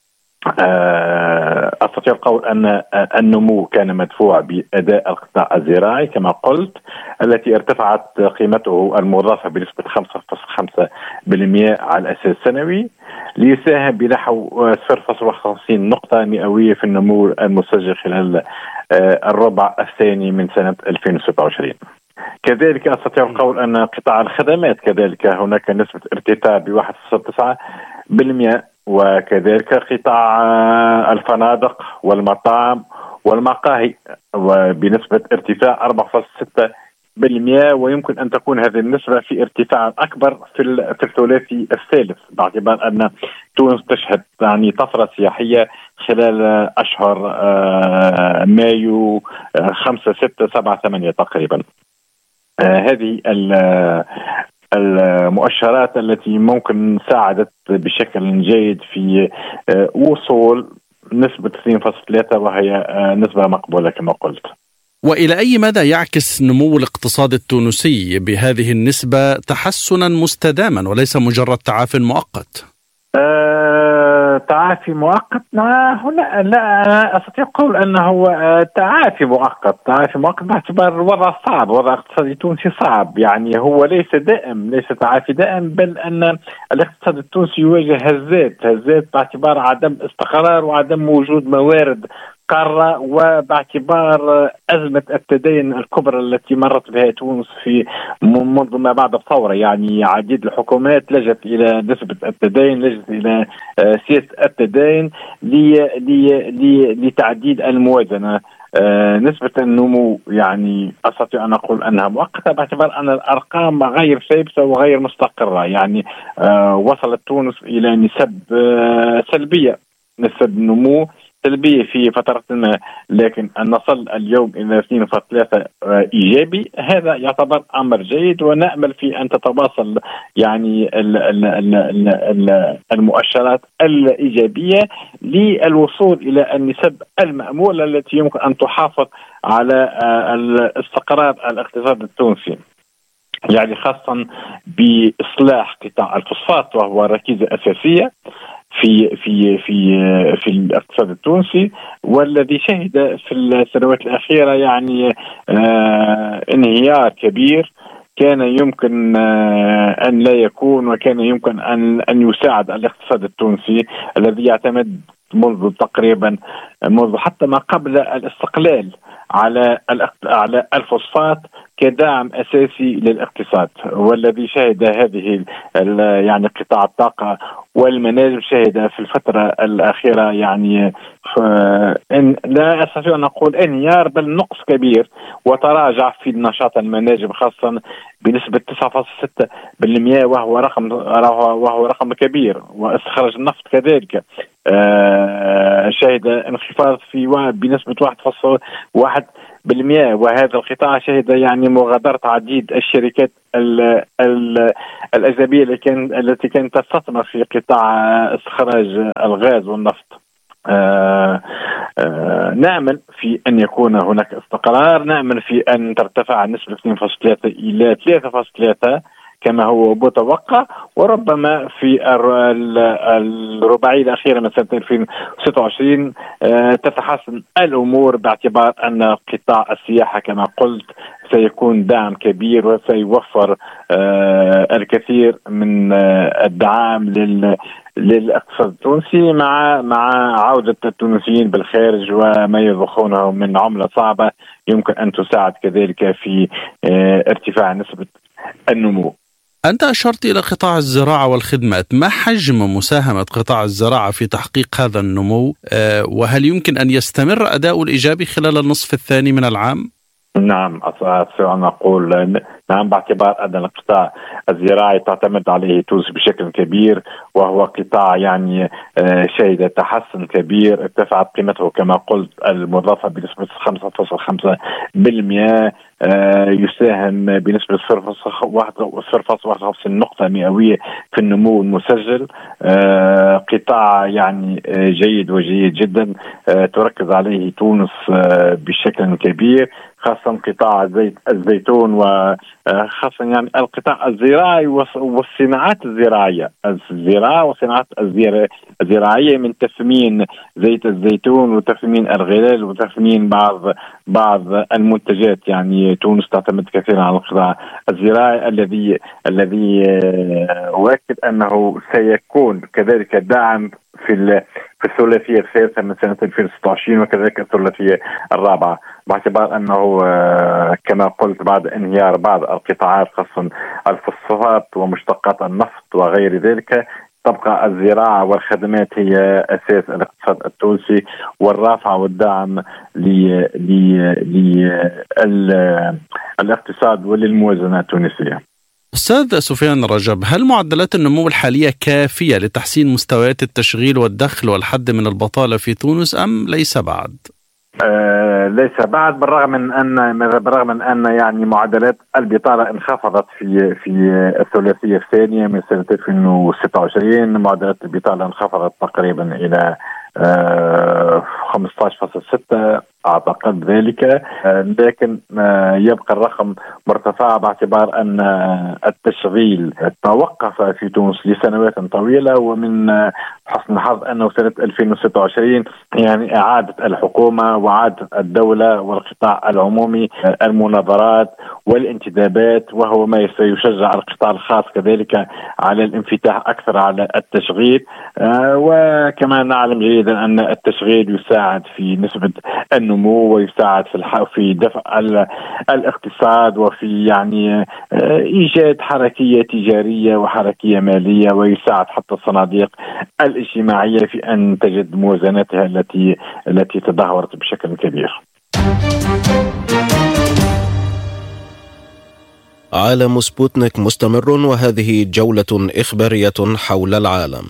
[SPEAKER 5] أستطيع القول أن النمو كان مدفوع بأداء القطاع الزراعي كما قلت، التي ارتفعت قيمته المضافة بنسبة خمسة فاصلة خمسة بالمئة على الأساس السنوي، ليساهم بنحو صفر فاصلة خمسين نقطة مئوية في النمو المسجل خلال الربع الثاني من سنة ألفين وستة وعشرين. كذلك أستطيع القول أن قطاع الخدمات كذلك هناك نسبة ارتفاع بواحد فاصلة تسعة بالمئة، وكذلك قطاع الفنادق والمطاعم والمقاهي بنسبة ارتفاع أربعة فاصلة ستة بالمئة. ويمكن أن تكون هذه النسبة في ارتفاع أكبر في في الثلاثي الثالث، باعتبار أن تونس تشهد يعني طفرة سياحية خلال أشهر مايو خمسة ستة سبعة ثمانية تقريبا. هذه المؤشرات التي ممكن ساعدت بشكل جيد في وصول نسبة اثنين فاصلة ثلاثة، وهي نسبة مقبولة كما قلت.
[SPEAKER 1] وإلى أي مدى يعكس نمو الاقتصاد التونسي بهذه النسبة تحسنا مستداما وليس مجرد تعافي مؤقت؟
[SPEAKER 5] أه تعافي مؤقت؟ هنا لا أستطيع أقول أنه تعافي مؤقت تعافي مؤقت باعتبار الوضع صعب، وضع اقتصادي تونسي صعب، يعني هو ليس دائم، ليس تعافي دائم، بل أن الاقتصاد التونسي يواجه هزات هزات باعتبار عدم استقرار وعدم وجود موارد قارة، وباعتبار أزمة التدين الكبرى التي مرت بها تونس في منذ ما بعد الثورة. يعني عديد الحكومات لجت إلى نسبة التدين، لجت إلى سياسة التدين لتعديد الموازنة. نسبة النمو يعني أستطيع أن أقول أنها مؤقتة باعتبار أن الأرقام غير ثابتة وغير مستقرة. يعني وصلت تونس إلى نسب سلبية، نسب نمو سلبية في فترة ما، لكن أن نصل اليوم إلى اثنين فاصلة ثلاثة إيجابي هذا يعتبر أمر جيد، ونأمل في أن تتواصل يعني المؤشرات الإيجابية للوصول إلى النسب المأمولة التي يمكن أن تحافظ على الاستقرار الاقتصادي التونسي، يعني خاصة بإصلاح قطاع الفوسفات وهو ركيزة أساسية في في في في الاقتصاد التونسي، والذي شهد في السنوات الأخيرة يعني آه انهيار كبير كان يمكن آه أن لا يكون، وكان يمكن أن أن يساعد الاقتصاد التونسي الذي يعتمد منذ تقريبا منذ حتى ما قبل الاستقلال على على الفوسفات كدعم أساسي للاقتصاد، والذي شهد هذه يعني قطاع الطاقة والمناجم شهد في الفترة الأخيرة يعني إن لا أستطيع أن أقول انهيار بل نقص كبير، وتراجع في نشاط المناجم خاصة بنسبة تسعة فاصلة ستة بالمئة وهو رقم وهو رقم كبير، واستخراج النفط كذلك شهد انخفاض في بنسبة واحد فاصلة واحد بالمئة، وهذا القطاع شهد يعني مغادرة عديد الشركات ال ال الأجنبية التي كانت تستثمر في قطاع استخراج الغاز والنفط. آه آه نأمل في أن يكون هناك استقرار، نأمل في أن ترتفع نسبة اثنين فاصلة ثلاثة إلى ثلاثة فاصلة ثلاثة كما هو متوقع، وربما في الرباعية الأخيرة من سنة ألفين وستة وعشرين تتحسن الأمور، باعتبار أن قطاع السياحة كما قلت سيكون دعم كبير وسيوفر الكثير من الدعم لل للاقتصاد التونسي مع مع عودة التونسيين بالخارج وما يضخونه من عملة صعبة يمكن أن تساعد كذلك في ارتفاع نسبة النمو.
[SPEAKER 1] أنت أشرت إلى قطاع الزراعة والخدمات، ما حجم مساهمة قطاع الزراعة في تحقيق هذا النمو؟ وهل يمكن أن يستمر أداؤه الإيجابي خلال النصف الثاني من العام؟
[SPEAKER 5] نعم، أستطيع أن أقول نعم، باعتبار أن القطاع الزراعي تعتمد عليه تونس بشكل كبير، وهو قطاع يعني شهد تحسن كبير، ارتفعت قيمته كما قلت المضافة بنسبة خمسة فاصلة خمسة بالمئة، يساهم بنسبة صفر فاصلة واحد وخمسين نقطة مئوية في النمو المسجل. قطاع يعني جيد وجيد جدا تركز عليه تونس بشكل كبير، خاصة قطاع الزيت الزيتون وخاصة يعني القطاع الزراعي والصناعات الزراعية الزراعة والصناعات الزراعية من تثمين زيت الزيتون وتثمين الغلال وتثمين بعض بعض المنتجات. يعني تونس تعتمد كثيرا على القطاع الزراعي الذي الذي أؤكد أنه سيكون كذلك دعم في في الثلاثية الثالثة من سنة ألفين وستة وعشرين وكذلك الثلاثية الرابعة، باعتبار أنه كما قلت بعد انهيار بعض القطاعات خاصة الفوسفات ومشتقات النفط وغير ذلك، تبقى الزراعة والخدمات هي أساس الاقتصاد التونسي والرافعة والدعم للاقتصاد وللموازنة التونسية.
[SPEAKER 1] أستاذ سفيان رجب، هل معدلات النمو الحالية كافية لتحسين مستويات التشغيل والدخل والحد من البطالة في تونس أم ليس بعد؟
[SPEAKER 5] آه ليس بعد، بالرغم من أن بالرغم من أن يعني معدلات البطالة انخفضت في في الثلاثية الثانية من سنة ألفين وستة وعشرين، معدلات البطالة انخفضت تقريبا إلى آه خمسة عشر فاصلة ستة أعتقد ذلك، آه لكن آه يبقى الرقم مرتفع باعتبار أن التشغيل توقف في تونس لسنوات طويلة، ومن حسن الحظ أنه سنة ألفين وستة وعشرين يعني أعادت الحكومة وعادت الدولة والقطاع العمومي المناظرات والانتدابات، وهو ما سيشجع القطاع الخاص كذلك على الانفتاح أكثر على التشغيل. آه وكما نعلم جيدا أن التشغيل يساعد في نسبة النمو ويساعد في في دفع الاقتصاد وفي يعني إيجاد حركية تجارية وحركية مالية، ويساعد حتى الصناديق الاجتماعية في أن تجد موازناتها التي التي تدهورت بشكل كبير.
[SPEAKER 2] عالم سبوتنيك مستمر، وهذه جولة إخبارية حول العالم.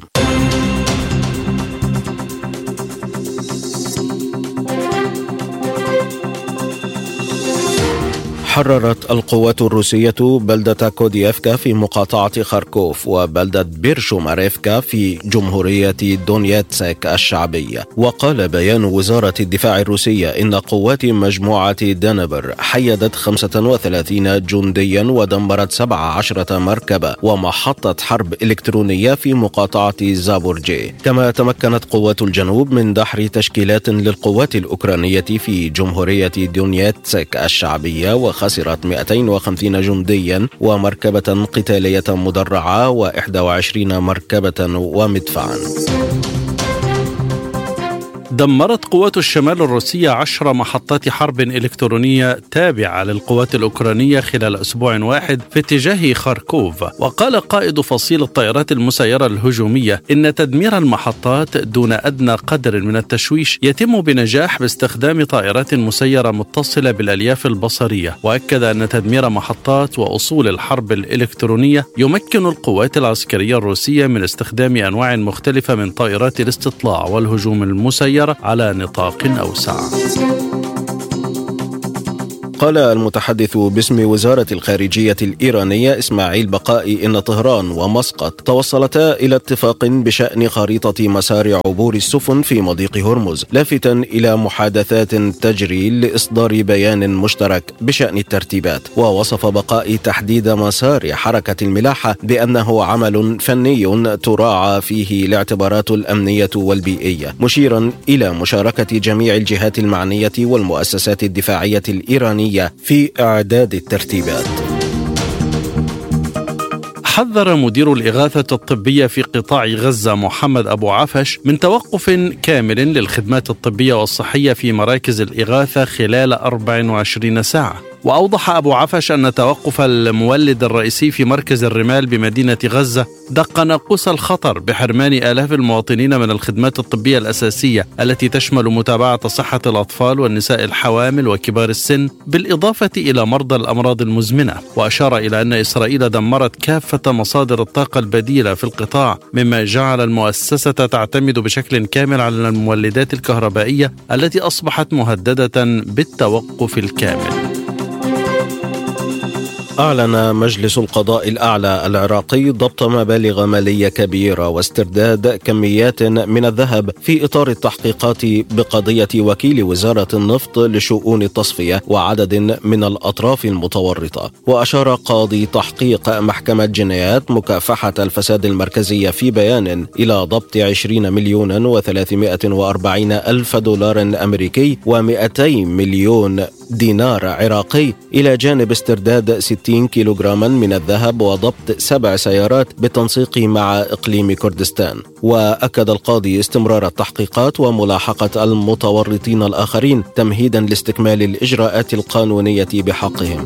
[SPEAKER 2] حررت القوات الروسية بلدة كوديفكا في مقاطعة خاركوف وبلدة بيرشوماريفكا في جمهورية دونيتسك الشعبية. وقال بيان وزارة الدفاع الروسية إن قوات مجموعة دانبر حيدت خمسة وثلاثين جنديا ودمرت سبع عشرة مركبة ومحطة حرب إلكترونية في مقاطعة زابورجي. كما تمكنت قوات الجنوب من دحر تشكيلات للقوات الأوكرانية في جمهورية دونيتسك الشعبية، وخ خسرت مئتين وخمسين جنديا ومركبة قتالية مدرعة وإحدى وعشرين مركبة ومدفعا.
[SPEAKER 1] دمرت قوات الشمال الروسية عشر محطات حرب إلكترونية تابعة للقوات الأوكرانية خلال أسبوع واحد في اتجاه خاركوف. وقال قائد فصيل الطائرات المسيرة الهجومية إن تدمير المحطات دون أدنى قدر من التشويش يتم بنجاح باستخدام طائرات مسيرة متصلة بالألياف البصرية. وأكد أن تدمير محطات وأصول الحرب الإلكترونية يمكن القوات العسكرية الروسية من استخدام أنواع مختلفة من طائرات الاستطلاع والهجوم المسيرة على نطاق أوسع.
[SPEAKER 2] قال المتحدث باسم وزارة الخارجية الإيرانية إسماعيل بقائي إن طهران ومسقط توصلتا إلى اتفاق بشأن خريطة مسار عبور السفن في مضيق هرمز، لافتا إلى محادثات تجري لإصدار بيان مشترك بشأن الترتيبات. ووصف بقائي تحديد مسار حركة الملاحة بأنه عمل فني تراعى فيه الاعتبارات الأمنية والبيئية، مشيرا إلى مشاركة جميع الجهات المعنية والمؤسسات الدفاعية الإيرانية في إعداد الترتيبات.
[SPEAKER 1] حذر مدير الإغاثة الطبية في قطاع غزة محمد أبو عفش من توقف كامل للخدمات الطبية والصحية في مراكز الإغاثة خلال أربع وعشرين ساعة. وأوضح أبو عفش أن توقف المولد الرئيسي في مركز الرمال بمدينة غزة دق ناقوس الخطر بحرمان آلاف المواطنين من الخدمات الطبية الأساسية التي تشمل متابعة صحة الأطفال والنساء الحوامل وكبار السن، بالإضافة إلى مرضى الأمراض المزمنة. وأشار إلى أن إسرائيل دمرت كافة مصادر الطاقة البديلة في القطاع، مما جعل المؤسسة تعتمد بشكل كامل على المولدات الكهربائية التي أصبحت مهددة بالتوقف الكامل.
[SPEAKER 2] أعلن مجلس القضاء الأعلى العراقي ضبط مبالغ مالية كبيرة واسترداد كميات من الذهب في إطار التحقيقات بقضية وكيل وزارة النفط لشؤون التصفية وعدد من الأطراف المتورطة. وأشار قاضي تحقيق محكمة جنايات مكافحة الفساد المركزية في بيان إلى ضبط عشرين مليون وثلاثمائة وأربعين ألف دولار أمريكي ومئتين مليون دينار عراقي، إلى جانب استرداد ستين كيلوغراما من الذهب وضبط سبع سيارات بالتنسيق مع إقليم كردستان. وأكد القاضي استمرار التحقيقات وملاحقة المتورطين الآخرين تمهيدا لاستكمال الإجراءات القانونية بحقهم.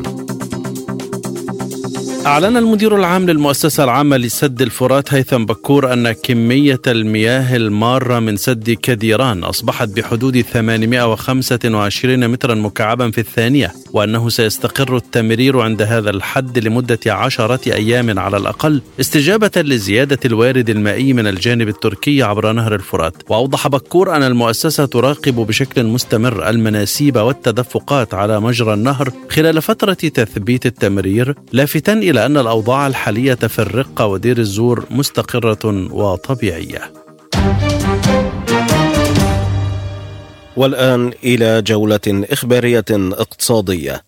[SPEAKER 1] أعلن المدير العام للمؤسسة العامة لسد الفرات هيثم بكور أن كمية المياه المارة من سد كديران أصبحت بحدود ثمانمائة وخمسة وعشرين مترا مكعبا في الثانية، وأنه سيستقر التمرير عند هذا الحد لمدة عشرة أيام على الأقل، استجابة لزيادة الوارد المائي من الجانب التركي عبر نهر الفرات. وأوضح بكور أن المؤسسة تراقب بشكل مستمر المناسيب والتدفقات على مجرى النهر خلال فترة تثبيت التمرير، لافتاً إلى أن الأوضاع الحالية في الرقة ودير الزور مستقرة وطبيعية.
[SPEAKER 2] والآن إلى جولة إخبارية اقتصادية.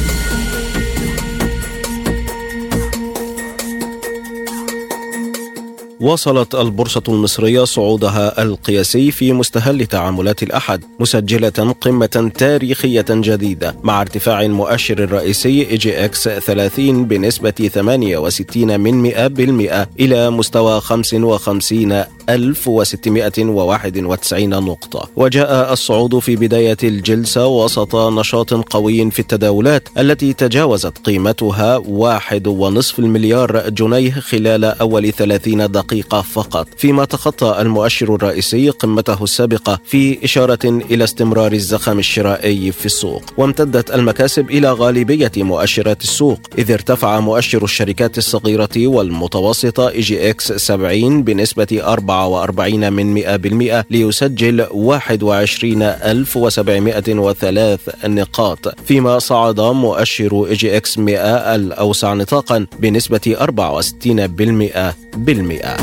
[SPEAKER 2] واصلت البورصة المصرية صعودها القياسي في مستهل تعاملات الأحد، مسجلة قمة تاريخية جديدة مع ارتفاع المؤشر الرئيسي إي جي إكس ثلاثين بنسبة ثمانية وستين من مئة بالمئة إلى مستوى خمسة وخمسين ألف وستمائة وواحد وتسعين نقطة. وجاء الصعود في بداية الجلسة وسط نشاط قوي في التداولات التي تجاوزت قيمتها واحد ونصف المليار جنيه خلال أول ثلاثين دقيقة فقط، فيما تخطى المؤشر الرئيسي قمته السابقة في إشارة إلى استمرار الزخم الشرائي في السوق. وامتدت المكاسب إلى غالبية مؤشرات السوق، إذ ارتفع مؤشر الشركات الصغيرة والمتوسطة إي جي إكس سبعين بنسبة أربعة وأربعين من مئة بالمئة ليسجل واحد وعشرين ألف وسبعمائة وثلاث نقاط، فيما صعد مؤشر إي جي إكس مئة الأوسع نطاقا بنسبة أربعة وستين بالمئة بالمئة.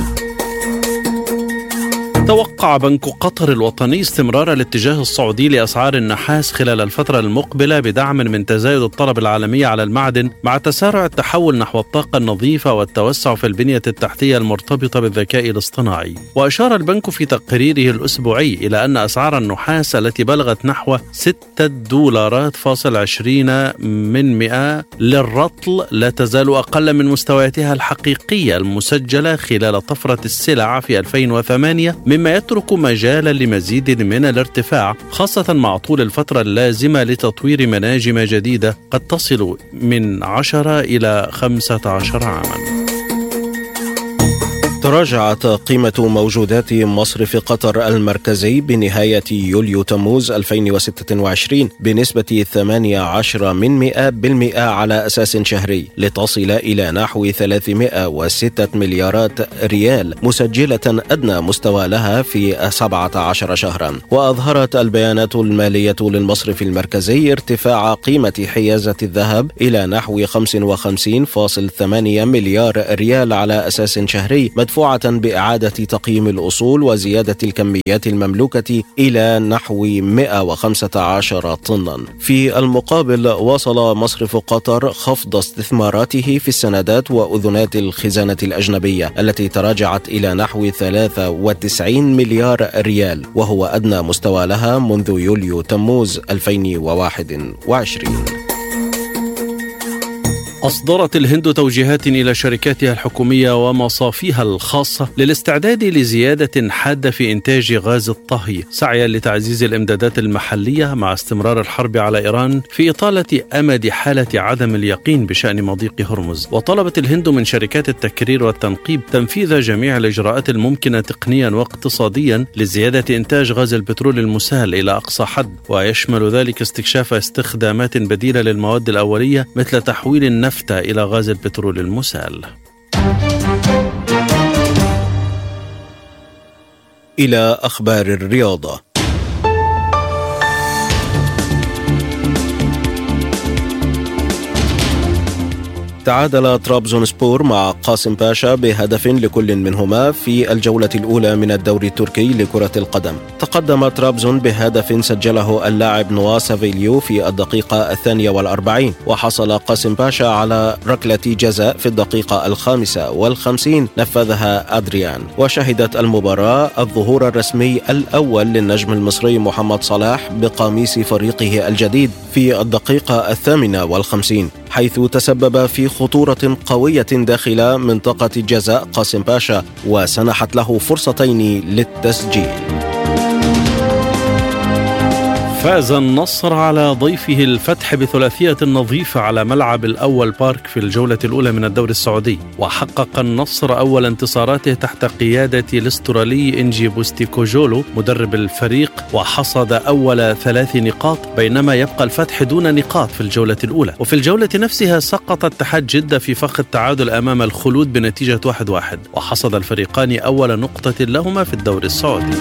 [SPEAKER 1] توقع بنك قطر الوطني استمرار الاتجاه الصعودي لأسعار النحاس خلال الفترة المقبلة بدعم من تزايد الطلب العالمي على المعدن مع تسارع التحول نحو الطاقة النظيفة والتوسع في البنية التحتية المرتبطة بالذكاء الاصطناعي. وأشار البنك في تقريره الأسبوعي إلى أن أسعار النحاس التي بلغت نحو ستة دولارات فاصل عشرين من مئة للرطل لا تزال أقل من مستوياتها الحقيقية المسجلة خلال طفرة السلع في ألفين وثمانية، مما يترك مجالا لمزيد من الارتفاع، خاصة مع طول الفترة اللازمة لتطوير مناجم جديدة قد تصل من عشرة إلى خمسة عشر عاما.
[SPEAKER 2] تراجعت قيمة موجودات مصرف قطر المركزي بنهاية يوليو تموز ألفين وستة وعشرين بنسبة ثمانية عشر من مئة بالمئة على أساس شهري، لتصل إلى نحو ثلاثمئة وستة مليارات ريال، مسجلة أدنى مستوى لها في سبعة عشر شهرا. وأظهرت البيانات المالية للمصرف المركزي ارتفاع قيمة حيازة الذهب إلى نحو خمسة وخمسين فاصلة ثمانية مليار ريال على أساس شهري، مدفوعة بإعادة تقييم الأصول وزيادة الكميات المملوكة إلى نحو مئة وخمسة عشر طنا. في المقابل، وصل مصرف قطر خفض استثماراته في السندات وأذونات الخزانة الأجنبية التي تراجعت إلى نحو ثلاثة وتسعين مليار ريال، وهو أدنى مستوى لها منذ يوليو تموز ألفين وواحد وعشرين.
[SPEAKER 1] أصدرت الهند توجيهات إلى شركاتها الحكومية ومصافيها الخاصة للاستعداد لزيادة حادة في إنتاج غاز الطهي، سعيا لتعزيز الإمدادات المحلية مع استمرار الحرب على إيران في إطالة أمد حالة عدم اليقين بشأن مضيق هرمز. وطلبت الهند من شركات التكرير والتنقيب تنفيذ جميع الإجراءات الممكنة تقنيا واقتصاديا لزيادة إنتاج غاز البترول المسال إلى أقصى حد، ويشمل ذلك استكشاف استخدامات بديلة للمواد الأولية مثل تحويل النفط إلى غاز البترول المسال.
[SPEAKER 2] إلى أخبار الرياضة. تعادل طرابزونسبور مع قاسم باشا بهدف لكل منهما في الجولة الأولى من الدوري التركي لكرة القدم. تقدم طرابزون بهدف سجله اللاعب نوا سافيليو في الدقيقة الثانية والأربعين، وحصل قاسم باشا على ركلة جزاء في الدقيقة الخامسة والخمسين نفذها أدريان. وشهدت المباراة الظهور الرسمي الأول للنجم المصري محمد صلاح بقميص فريقه الجديد في الدقيقة الثامنة والخمسين، حيث تسبب في خطورة قوية داخل منطقة جزاء قاسم باشا وسنحت له فرصتين للتسجيل.
[SPEAKER 1] فاز النصر على ضيفه الفتح بثلاثية نظيفة على ملعب الأول بارك في الجولة الأولى من الدوري السعودي، وحقق النصر أول انتصاراته تحت قيادة الأسترالي إنجي بوستيكوجولو مدرب الفريق، وحصد أول ثلاث نقاط، بينما يبقى الفتح دون نقاط في الجولة الأولى. وفي الجولة نفسها سقط اتحاد جدة في فخ التعادل أمام الخلود بنتيجة واحد واحد، وحصد الفريقان أول نقطة لهما في الدوري السعودي.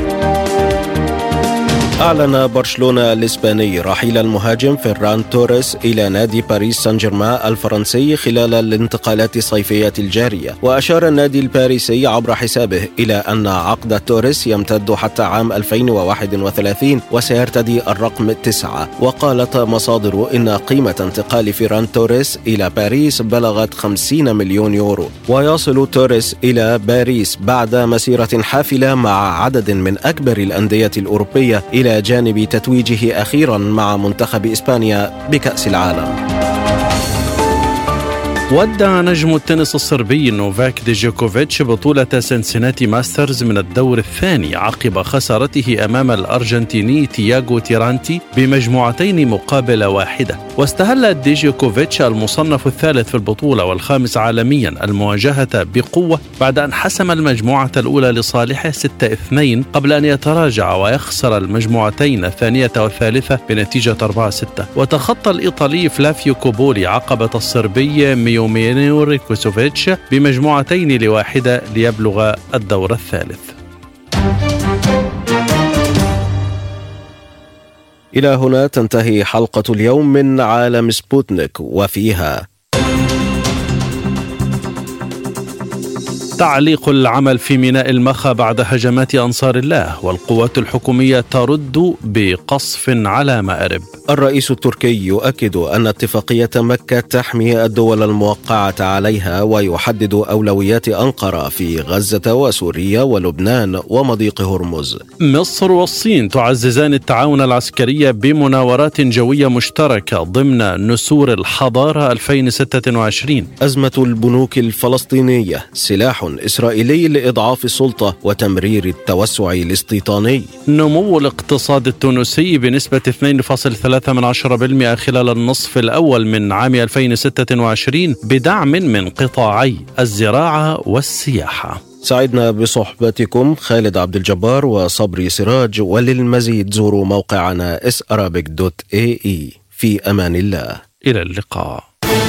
[SPEAKER 2] أعلن برشلونة الإسباني رحيل المهاجم فيران توريس إلى نادي باريس سان جيرمان الفرنسي خلال الانتقالات الصيفية الجارية. وأشار النادي الباريسي عبر حسابه إلى أن عقد توريس يمتد حتى عام ألفين وواحد وثلاثين وسيرتدي الرقم تسعة. وقالت مصادر إن قيمة انتقال فيران توريس إلى باريس بلغت خمسين مليون يورو. ويصل توريس إلى باريس بعد مسيرة حافلة مع عدد من أكبر الأندية الأوروبية إلى جانب تتويجه أخيرا مع منتخب إسبانيا بكأس العالم.
[SPEAKER 1] ودع نجم التنس الصربي نوفاك ديجوكوفيتش بطولة سنسناتي ماسترز من الدور الثاني عقب خسارته أمام الأرجنتيني تياغو تيرانتي بمجموعتين مقابل واحدة. واستهل ديجوكوفيتش المصنف الثالث في البطولة والخامس عالميا المواجهة بقوة بعد أن حسم المجموعة الأولى لصالحه ستة اثنين قبل أن يتراجع ويخسر المجموعتين الثانية والثالثة بنتيجة أربعة ستة. وتخطى الإيطالي فلافيو كوبولي عقبة الصربي ميومينو ريكوسوفيتش بمجموعتين لواحدة ليبلغ الدور الثالث.
[SPEAKER 2] إلى هنا تنتهي حلقة اليوم من عالم سبوتنيك، وفيها
[SPEAKER 1] تعليق العمل في ميناء المخا بعد هجمات أنصار الله، والقوات الحكومية ترد بقصف على مآرب.
[SPEAKER 2] الرئيس التركي يؤكد أن اتفاقية مكة تحمي الدول الموقعة عليها ويحدد أولويات أنقرة في غزة وسوريا ولبنان ومضيق هرمز.
[SPEAKER 1] مصر والصين تعززان التعاون العسكري بمناورات جوية مشتركة ضمن نسور الحضارة ألفين وستة وعشرين.
[SPEAKER 2] أزمة البنوك الفلسطينية سلاح إسرائيلي لإضعاف السلطة وتمرير التوسع الاستيطاني.
[SPEAKER 1] نمو الاقتصاد التونسي بنسبة اثنين فاصلة ثلاثة بالمئة خلال النصف الأول من عام ألفين وستة وعشرين بدعم من قطاعي الزراعة والسياحة.
[SPEAKER 2] سعدنا بصحبتكم خالد عبد الجبار وصبري سراج، وللمزيد زوروا موقعنا اس ارابيك دوت اي اي. في أمان الله،
[SPEAKER 1] إلى اللقاء.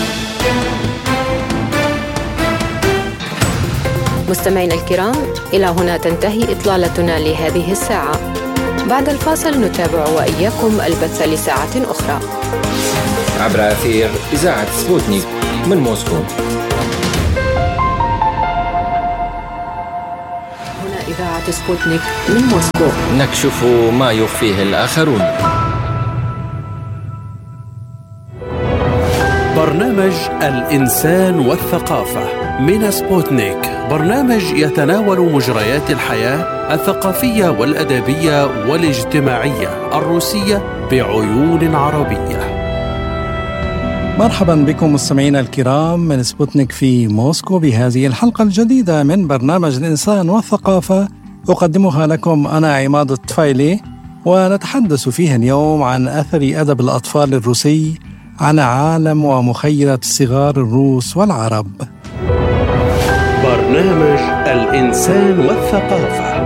[SPEAKER 6] مستمعينا الكرام، إلى هنا تنتهي إطلالتنا لهذه الساعة. بعد الفاصل نتابع وإياكم البث لساعة أخرى
[SPEAKER 7] عبر أثير إذاعة سبوتنيك من موسكو.
[SPEAKER 6] هنا إذاعة سبوتنيك من موسكو،
[SPEAKER 7] نكشف ما يخفيه الآخرون.
[SPEAKER 1] برنامج الإنسان والثقافة من سبوتنيك، برنامج يتناول مجريات الحياة الثقافية والأدبية والاجتماعية الروسية بعيون عربية.
[SPEAKER 8] مرحبا بكم مستمعينا الكرام من سبوتنيك في موسكو بهذه الحلقة الجديدة من برنامج الإنسان والثقافة، أقدمها لكم أنا عماد الطفيلي، ونتحدث فيها اليوم عن أثر أدب الأطفال الروسي على عالم ومخيلة الصغار الروس والعرب.
[SPEAKER 1] برنامج الإنسان والثقافة.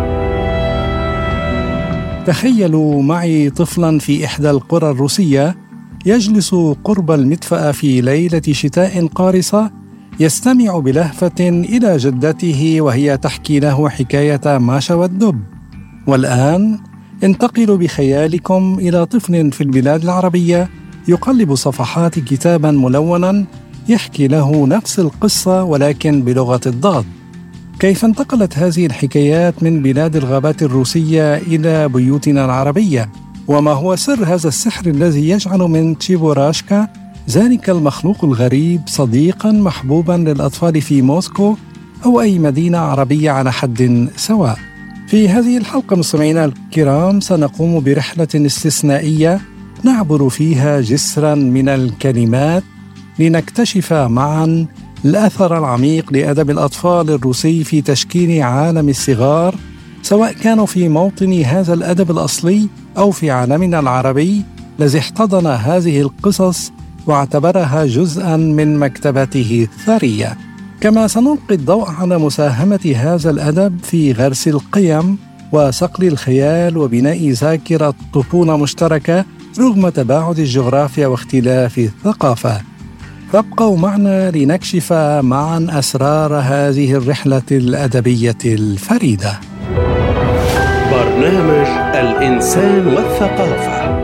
[SPEAKER 1] تخيلوا معي طفلا في إحدى القرى الروسية يجلس قرب المدفأة في ليلة شتاء قارصة، يستمع بلهفة إلى جدته وهي تحكي له حكاية ماشا والدب. والآن انتقلوا بخيالكم إلى طفل في البلاد العربية يقلب صفحات كتابا ملونا يحكي له نفس القصة ولكن بلغة الضاد. كيف انتقلت هذه الحكايات من بلاد الغابات الروسية إلى بيوتنا العربية؟ وما هو سر هذا السحر الذي يجعل من تشيبوراشكا ذلك المخلوق الغريب صديقا محبوبا للأطفال في موسكو أو أي مدينة عربية على حد سواء؟ في هذه الحلقة مستمعينا الكرام سنقوم برحلة استثنائية نعبر فيها جسرا من الكلمات لنكتشف معا الأثر العميق لأدب الأطفال الروسي في تشكيل عالم الصغار، سواء كانوا في موطن هذا الأدب الأصلي أو في عالمنا العربي الذي احتضن هذه القصص واعتبرها جزءا من مكتبته الثرية. كما سنلقي الضوء على مساهمة هذا الأدب في غرس القيم وصقل الخيال وبناء ذاكرة طفولة مشتركة رغم تباعد الجغرافيا واختلاف الثقافة. فابقوا معنا لنكشف معا أسرار هذه الرحلة الأدبية الفريدة. برنامج الإنسان والثقافة.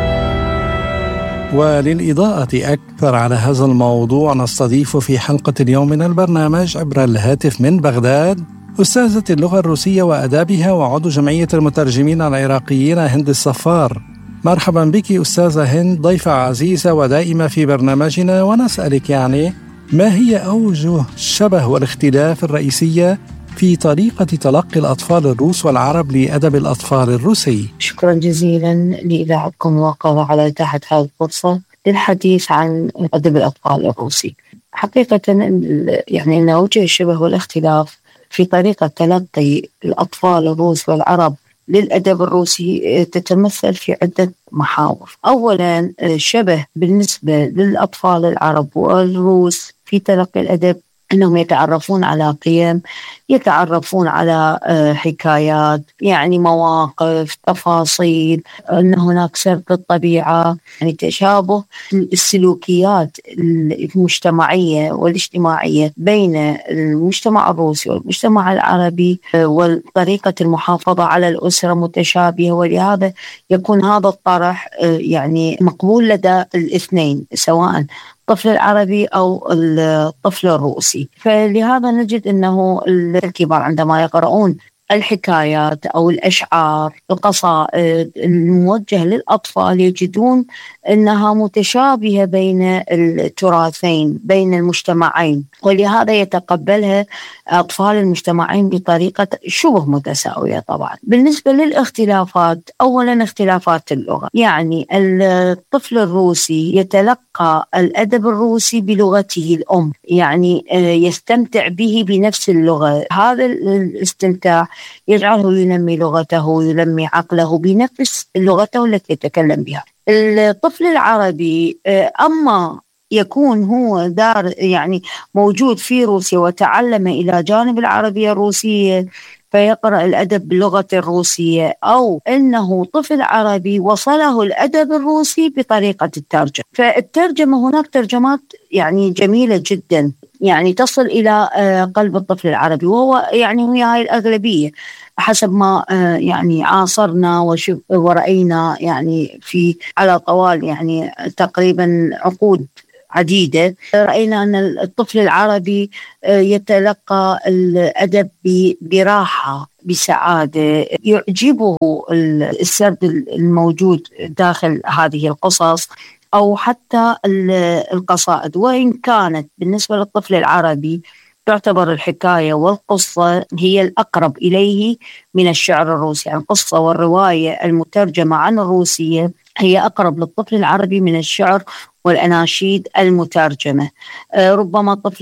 [SPEAKER 1] وللإضاءة أكثر على هذا الموضوع نستضيف في حلقة اليوم من البرنامج عبر الهاتف من بغداد أستاذة اللغة الروسية وآدابها وعضو جمعية المترجمين العراقيين هند الصفار. مرحبا بك أستاذة هند، ضيفة عزيزة ودائمة في برنامجنا، ونسألك يعني ما هي أوجه الشبه والاختلاف الرئيسية في طريقة تلقي الأطفال الروس والعرب لأدب الأطفال الروسي؟
[SPEAKER 9] شكرا جزيلا لإذاعتكم وقفة على إتاحة هذه الفرصة للحديث عن أدب الأطفال الروسي. حقيقة يعني أن أوجه الشبه والاختلاف في طريقة تلقي الأطفال الروس والعرب للأدب الروسي تتمثل في عدة محاور. أولا، شبه بالنسبة للأطفال العرب والروس في تلقي الأدب أنهم يتعرفون على قيم، يتعرفون على حكايات، يعني مواقف، تفاصيل، أن هناك سرد الطبيعة، يعني تشابه السلوكيات المجتمعية والاجتماعية بين المجتمع الروسي والمجتمع العربي، وطريقة المحافظة على الأسرة متشابهة، ولهذا يكون هذا الطرح يعني مقبول لدى الاثنين سواء الطفل العربي أو الطفل الروسي. فلهذا نجد أنه الكبار عندما يقرؤون الحكايات أو الأشعار القصائد الموجهة للأطفال يجدون أنها متشابهة بين التراثين بين المجتمعين، ولهذا يتقبلها أطفال المجتمعين بطريقة شبه متساوية. طبعا بالنسبة للاختلافات، أولا اختلافات اللغة، يعني الطفل الروسي يتلقى الأدب الروسي بلغته الأم، يعني يستمتع به بنفس اللغة. هذا الاستمتاع يجعله ينمي لغته، ينمي عقله بنفس لغته التي يتكلم بها. الطفل العربي أما يكون هو دار يعني موجود في روسيا وتعلم إلى جانب العربية الروسية فيقرأ الأدب باللغة الروسية، أو أنه طفل عربي وصله الأدب الروسي بطريقة الترجمة. فالترجمة هناك ترجمات يعني جميلة جدا يعني تصل إلى قلب الطفل العربي، وهو يعني هي هاي الأغلبية حسب ما يعني عاصرنا ورأينا يعني في على طوال يعني تقريبا عقود عديدة. رأينا أن الطفل العربي يتلقى الأدب براحة، بسعادة، يعجبه السرد الموجود داخل هذه القصص أو حتى القصائد، وإن كانت بالنسبة للطفل العربي تعتبر الحكاية والقصة هي الأقرب إليه من الشعر الروسي. يعني القصة والرواية المترجمة عن الروسية هي أقرب للطفل العربي من الشعر والأناشيد المترجمة. ربما الطفل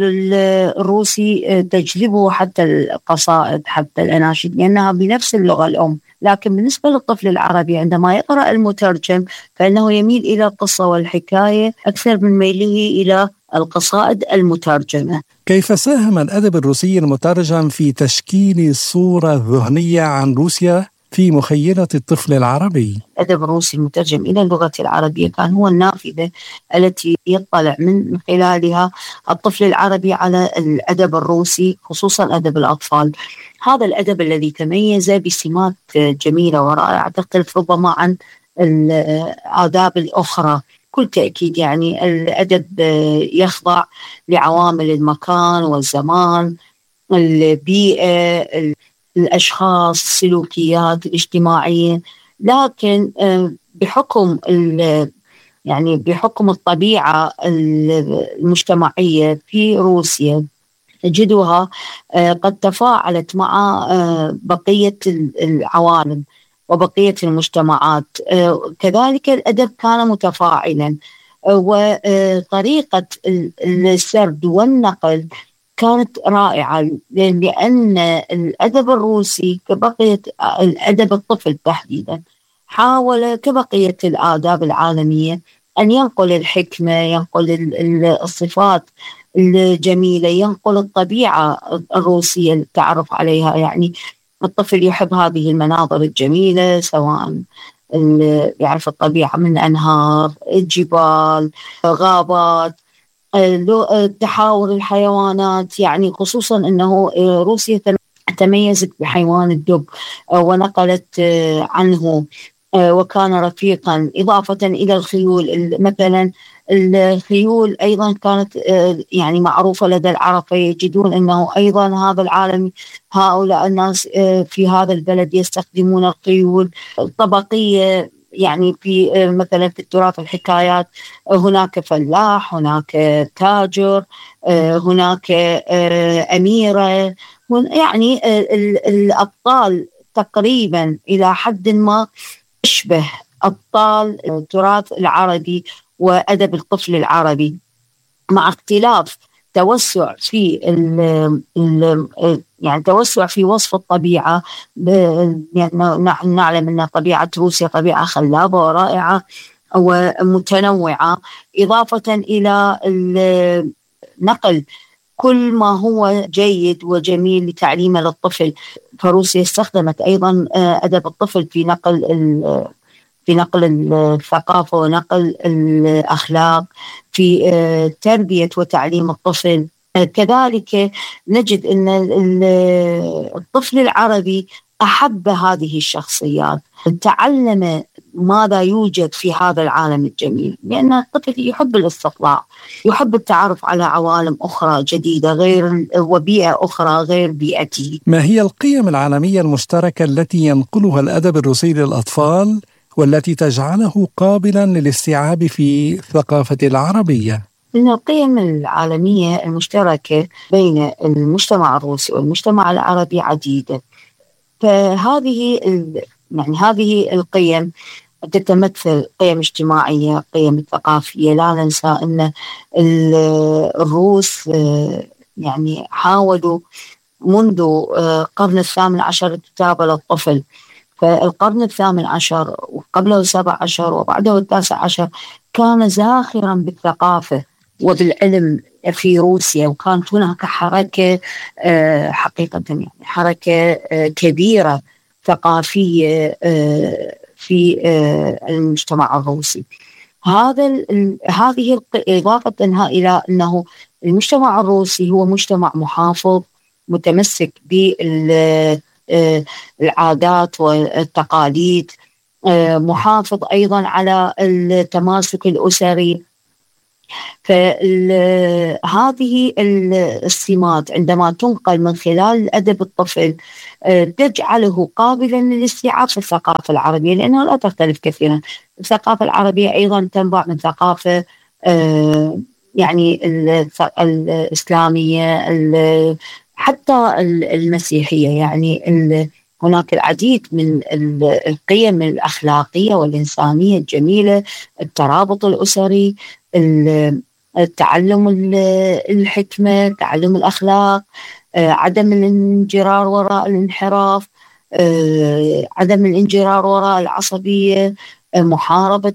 [SPEAKER 9] الروسي تجذبه حتى القصائد حتى الأناشيد لأنها بنفس اللغة الأم، لكن بالنسبة للطفل العربي عندما يقرأ المترجم فإنه يميل إلى القصة والحكاية أكثر من ميله إلى القصائد المترجمة.
[SPEAKER 8] كيف ساهم الأدب الروسي المترجم في تشكيل صورة ذهنية عن روسيا في مخيلة الطفل العربي؟
[SPEAKER 9] الأدب الروسي المترجم إلى اللغة العربية كان هو النافذة التي يطلع من خلالها الطفل العربي على الأدب الروسي، خصوصا أدب الأطفال. هذا الأدب الذي تميز بسمات جميلة ورائعة تختلف ربما عن الآداب الأخرى. كل تأكيد يعني الأدب يخضع لعوامل المكان والزمان، البيئة، الأشخاص، السلوكيات الاجتماعية، لكن بحكم يعني بحكم الطبيعة المجتمعية في روسيا نجدها قد تفاعلت مع بقية العوالم وبقية المجتمعات. كذلك الأدب كان متفاعلا، وطريقة السرد والنقل كانت رائعة، لأن الأدب الروسي كبقية الأدب الطفل تحديدا حاول كبقية الآداب العالمية أن ينقل الحكمة، ينقل الصفات الجميلة، ينقل الطبيعة الروسية التعرف عليها. يعني الطفل يحب هذه المناظر الجميلة، سواء يعرف الطبيعة من أنهار، الجبال، غابات، تحاور الحيوانات. يعني خصوصا أنه روسيا تميزت بحيوان الدب ونقلت عنه وكان رفيقا، إضافة إلى الخيول. مثلا الخيول أيضا كانت يعني معروفة لدى العرب، فيجدون أنه أيضا هذا العالم هؤلاء الناس في هذا البلد يستخدمون الخيول. الطبقية يعني في مثلا في التراث الحكايات هناك فلاح، هناك تاجر، هناك أميرة، يعني الأبطال تقريبا إلى حد ما تشبه أبطال التراث العربي وأدب الطفل العربي، مع اختلاف توسع في ال ال يعني توسع في وصف الطبيعة. يعني نعلم أن طبيعة روسيا طبيعة خلابة ورائعة ومتنوعة، إضافة إلى نقل كل ما هو جيد وجميل لتعليم للطفل. فروسيا استخدمت أيضا أدب الطفل في نقل في نقل الثقافة ونقل الأخلاق، في تربية وتعليم الطفل. كذلك نجد أن الطفل العربي أحب هذه الشخصيات، تعلم ماذا يوجد في هذا العالم الجميل، لأن الطفل يحب الاستطلاع، يحب التعرف على عوالم أخرى جديدة غير وبيئة أخرى غير بيئته.
[SPEAKER 8] ما هي القيم العالمية المشتركة التي ينقلها الأدب الروسي للأطفال والتي تجعله قابلا للاستيعاب في الثقافة العربية؟
[SPEAKER 9] أن القيم العالمية المشتركة بين المجتمع الروسي والمجتمع العربي عديدة. فهذه يعني هذه القيم تتمثل قيم اجتماعية، قيم ثقافية. لا ننسى أن الروس يعني حاولوا منذ القرن الثامن عشر الكتابة للطفل، فالقرن الثامن عشر وقبله السابع عشر وبعده التاسع عشر كان زاخرا بالثقافة وبالعلم في روسيا، وكانت هناك حركة حقيقة يعني حركة كبيرة ثقافية في المجتمع الروسي. هذا هذه إضافة إلى أنه المجتمع الروسي هو مجتمع محافظ متمسك بالعادات والتقاليد، محافظ أيضا على التماسك الأسري. فهذه السمات عندما تنقل من خلال أدب الطفل تجعله قابلا للاستيعاب في الثقافة العربية، لأنها لا تختلف كثيرا. الثقافة العربية أيضا تنبع من ثقافة يعني الإسلامية حتى المسيحية. يعني هناك العديد من القيم الأخلاقية والإنسانية الجميلة، الترابط الأسري، التعلم الحكمة، تعلم الأخلاق، عدم الانجرار وراء الانحراف، عدم الانجرار وراء العصبية، محاربة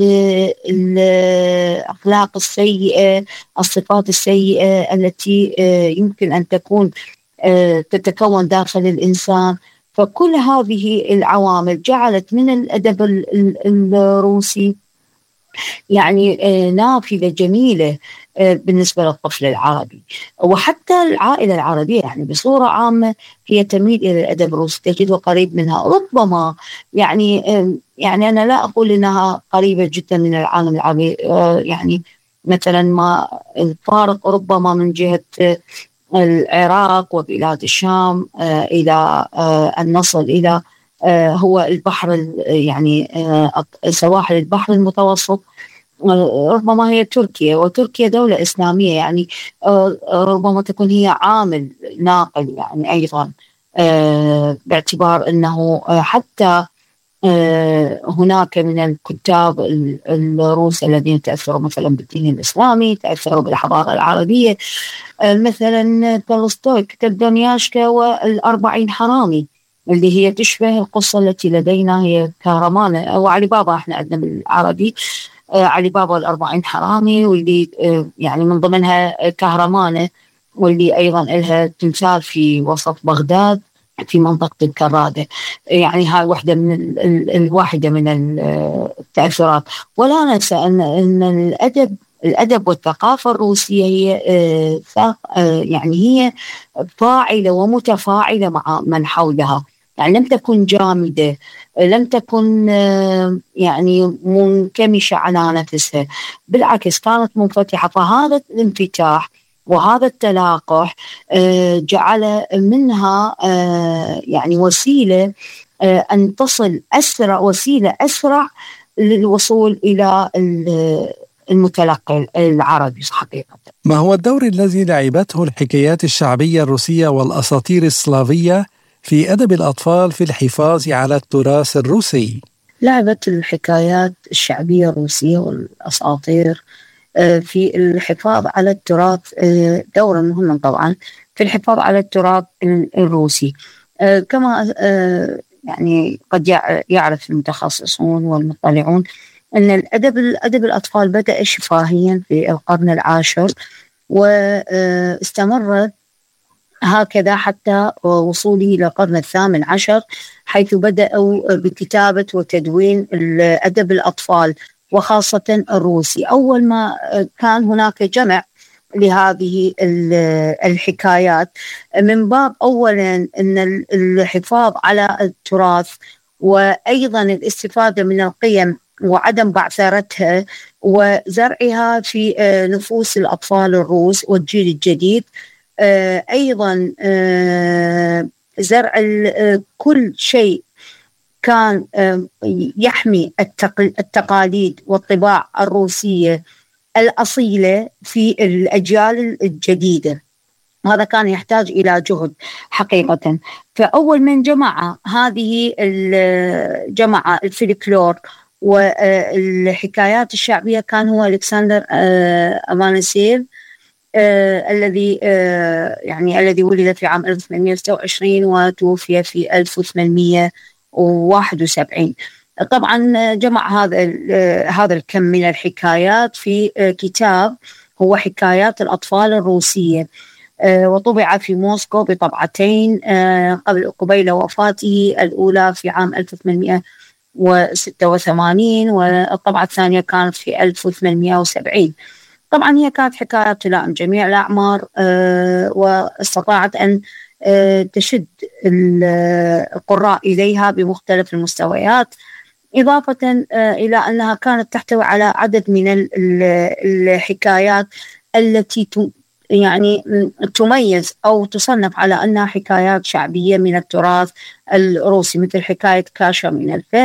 [SPEAKER 9] الأخلاق السيئة، الصفات السيئة التي يمكن أن تكون تتكون داخل الإنسان. فكل هذه العوامل جعلت من الأدب الروسي يعني نافذة جميلة بالنسبة للطفل العربي، وحتى العائلة العربية يعني بصورة عامة هي تميل إلى الأدب الروسي، تجده قريب منها. ربما يعني يعني أنا لا أقول إنها قريبة جدا من العالم العربي، يعني مثلا ما الفارق ربما من جهة العراق وبلاد الشام إلى أن نصل إلى هو البحر يعني سواحل البحر المتوسط، ربما هي تركيا. وتركيا دولة إسلامية، يعني ربما تكون هي عامل ناقل يعني أيضا، باعتبار أنه حتى هناك من الكتاب الروس الذين تأثروا مثلا بالدين الإسلامي، تأثروا بالحضارة العربية. مثلا تولستوي كتب دونياشكا والأربعين حرامي، اللي هي تشبه القصة التي لدينا هي كهرمان وعلي بابا، احنا عندنا بالعربي علي بابا والأربعين حرامي، واللي يعني من ضمنها كهرمانة، واللي أيضا لها تمثال في وسط بغداد في منطقة الكرادة. يعني هاي واحدة من الواحدة من التأثيرات. ولا ننسى أن أن الأدب الأدب والثقافة الروسية هي يعني هي فاعلة ومتفاعلة مع من حولها، يعني لم تكن جامدة، لم تكن يعني منكمشة على نفسها، بالعكس كانت منفتحة. فهذا الانفتاح وهذا التلاقح جعل منها يعني وسيلة أن تصل أسرع، وسيلة أسرع للوصول إلى المتلقي العربي حقيقة.
[SPEAKER 8] ما هو الدور الذي لعبته الحكايات الشعبية الروسية والأساطير السلافية في أدب الأطفال في الحفاظ على التراث الروسي؟
[SPEAKER 9] لعبت الحكايات الشعبية الروسية والأساطير في الحفاظ على التراث دورا مهما طبعا في الحفاظ على التراث الروسي، كما يعني قد يعرف المتخصصون والمطلعون أن الأدب الأدب الأطفال بدأ شفاهيا في القرن العاشر، واستمر هكذا حتى وصوله إلى القرن الثامن عشر، حيث بدأوا بكتابة وتدوين الأدب الأطفال وخاصة الروسي. أول ما كان هناك جمع لهذه الحكايات من باب أولا أن الحفاظ على التراث، وأيضا الاستفادة من القيم وعدم بعثرتها وزرعها في نفوس الأطفال الروس والجيل الجديد. أيضا زرع كل شيء كان يحمي التقاليد والطباع الروسية الأصيلة في الأجيال الجديدة. هذا كان يحتاج إلى جهد حقيقة. فأول من جمع هذه جمع الفلكلور والحكايات الشعبية كان هو ألكسندر أفاناسيف، آه الذي آه يعني الذي ولد في عام ألف وثمانمئة وستة وعشرين وتوفي في ألف وثمانمئة وواحد وسبعين. طبعا جمع هذا هذا الكم من الحكايات في آه كتاب هو حكايات الأطفال الروسية، آه وطبع في موسكو بطبعتين آه قبل قبيل وفاته، الأولى في عام ألف وثمانمئة وستة وثمانين والطبعة الثانية كانت في ألف وثمانمئة وسبعين. طبعا هي كانت حكايات تلائم جميع الأعمار، آه واستطاعت أن آه تشد القراء إليها بمختلف المستويات، إضافة آه إلى أنها كانت تحتوي على عدد من الحكايات التي يعني تميز أو تصنف على أنها حكايات شعبية من التراث الروسي، مثل حكاية كاشا من الفهد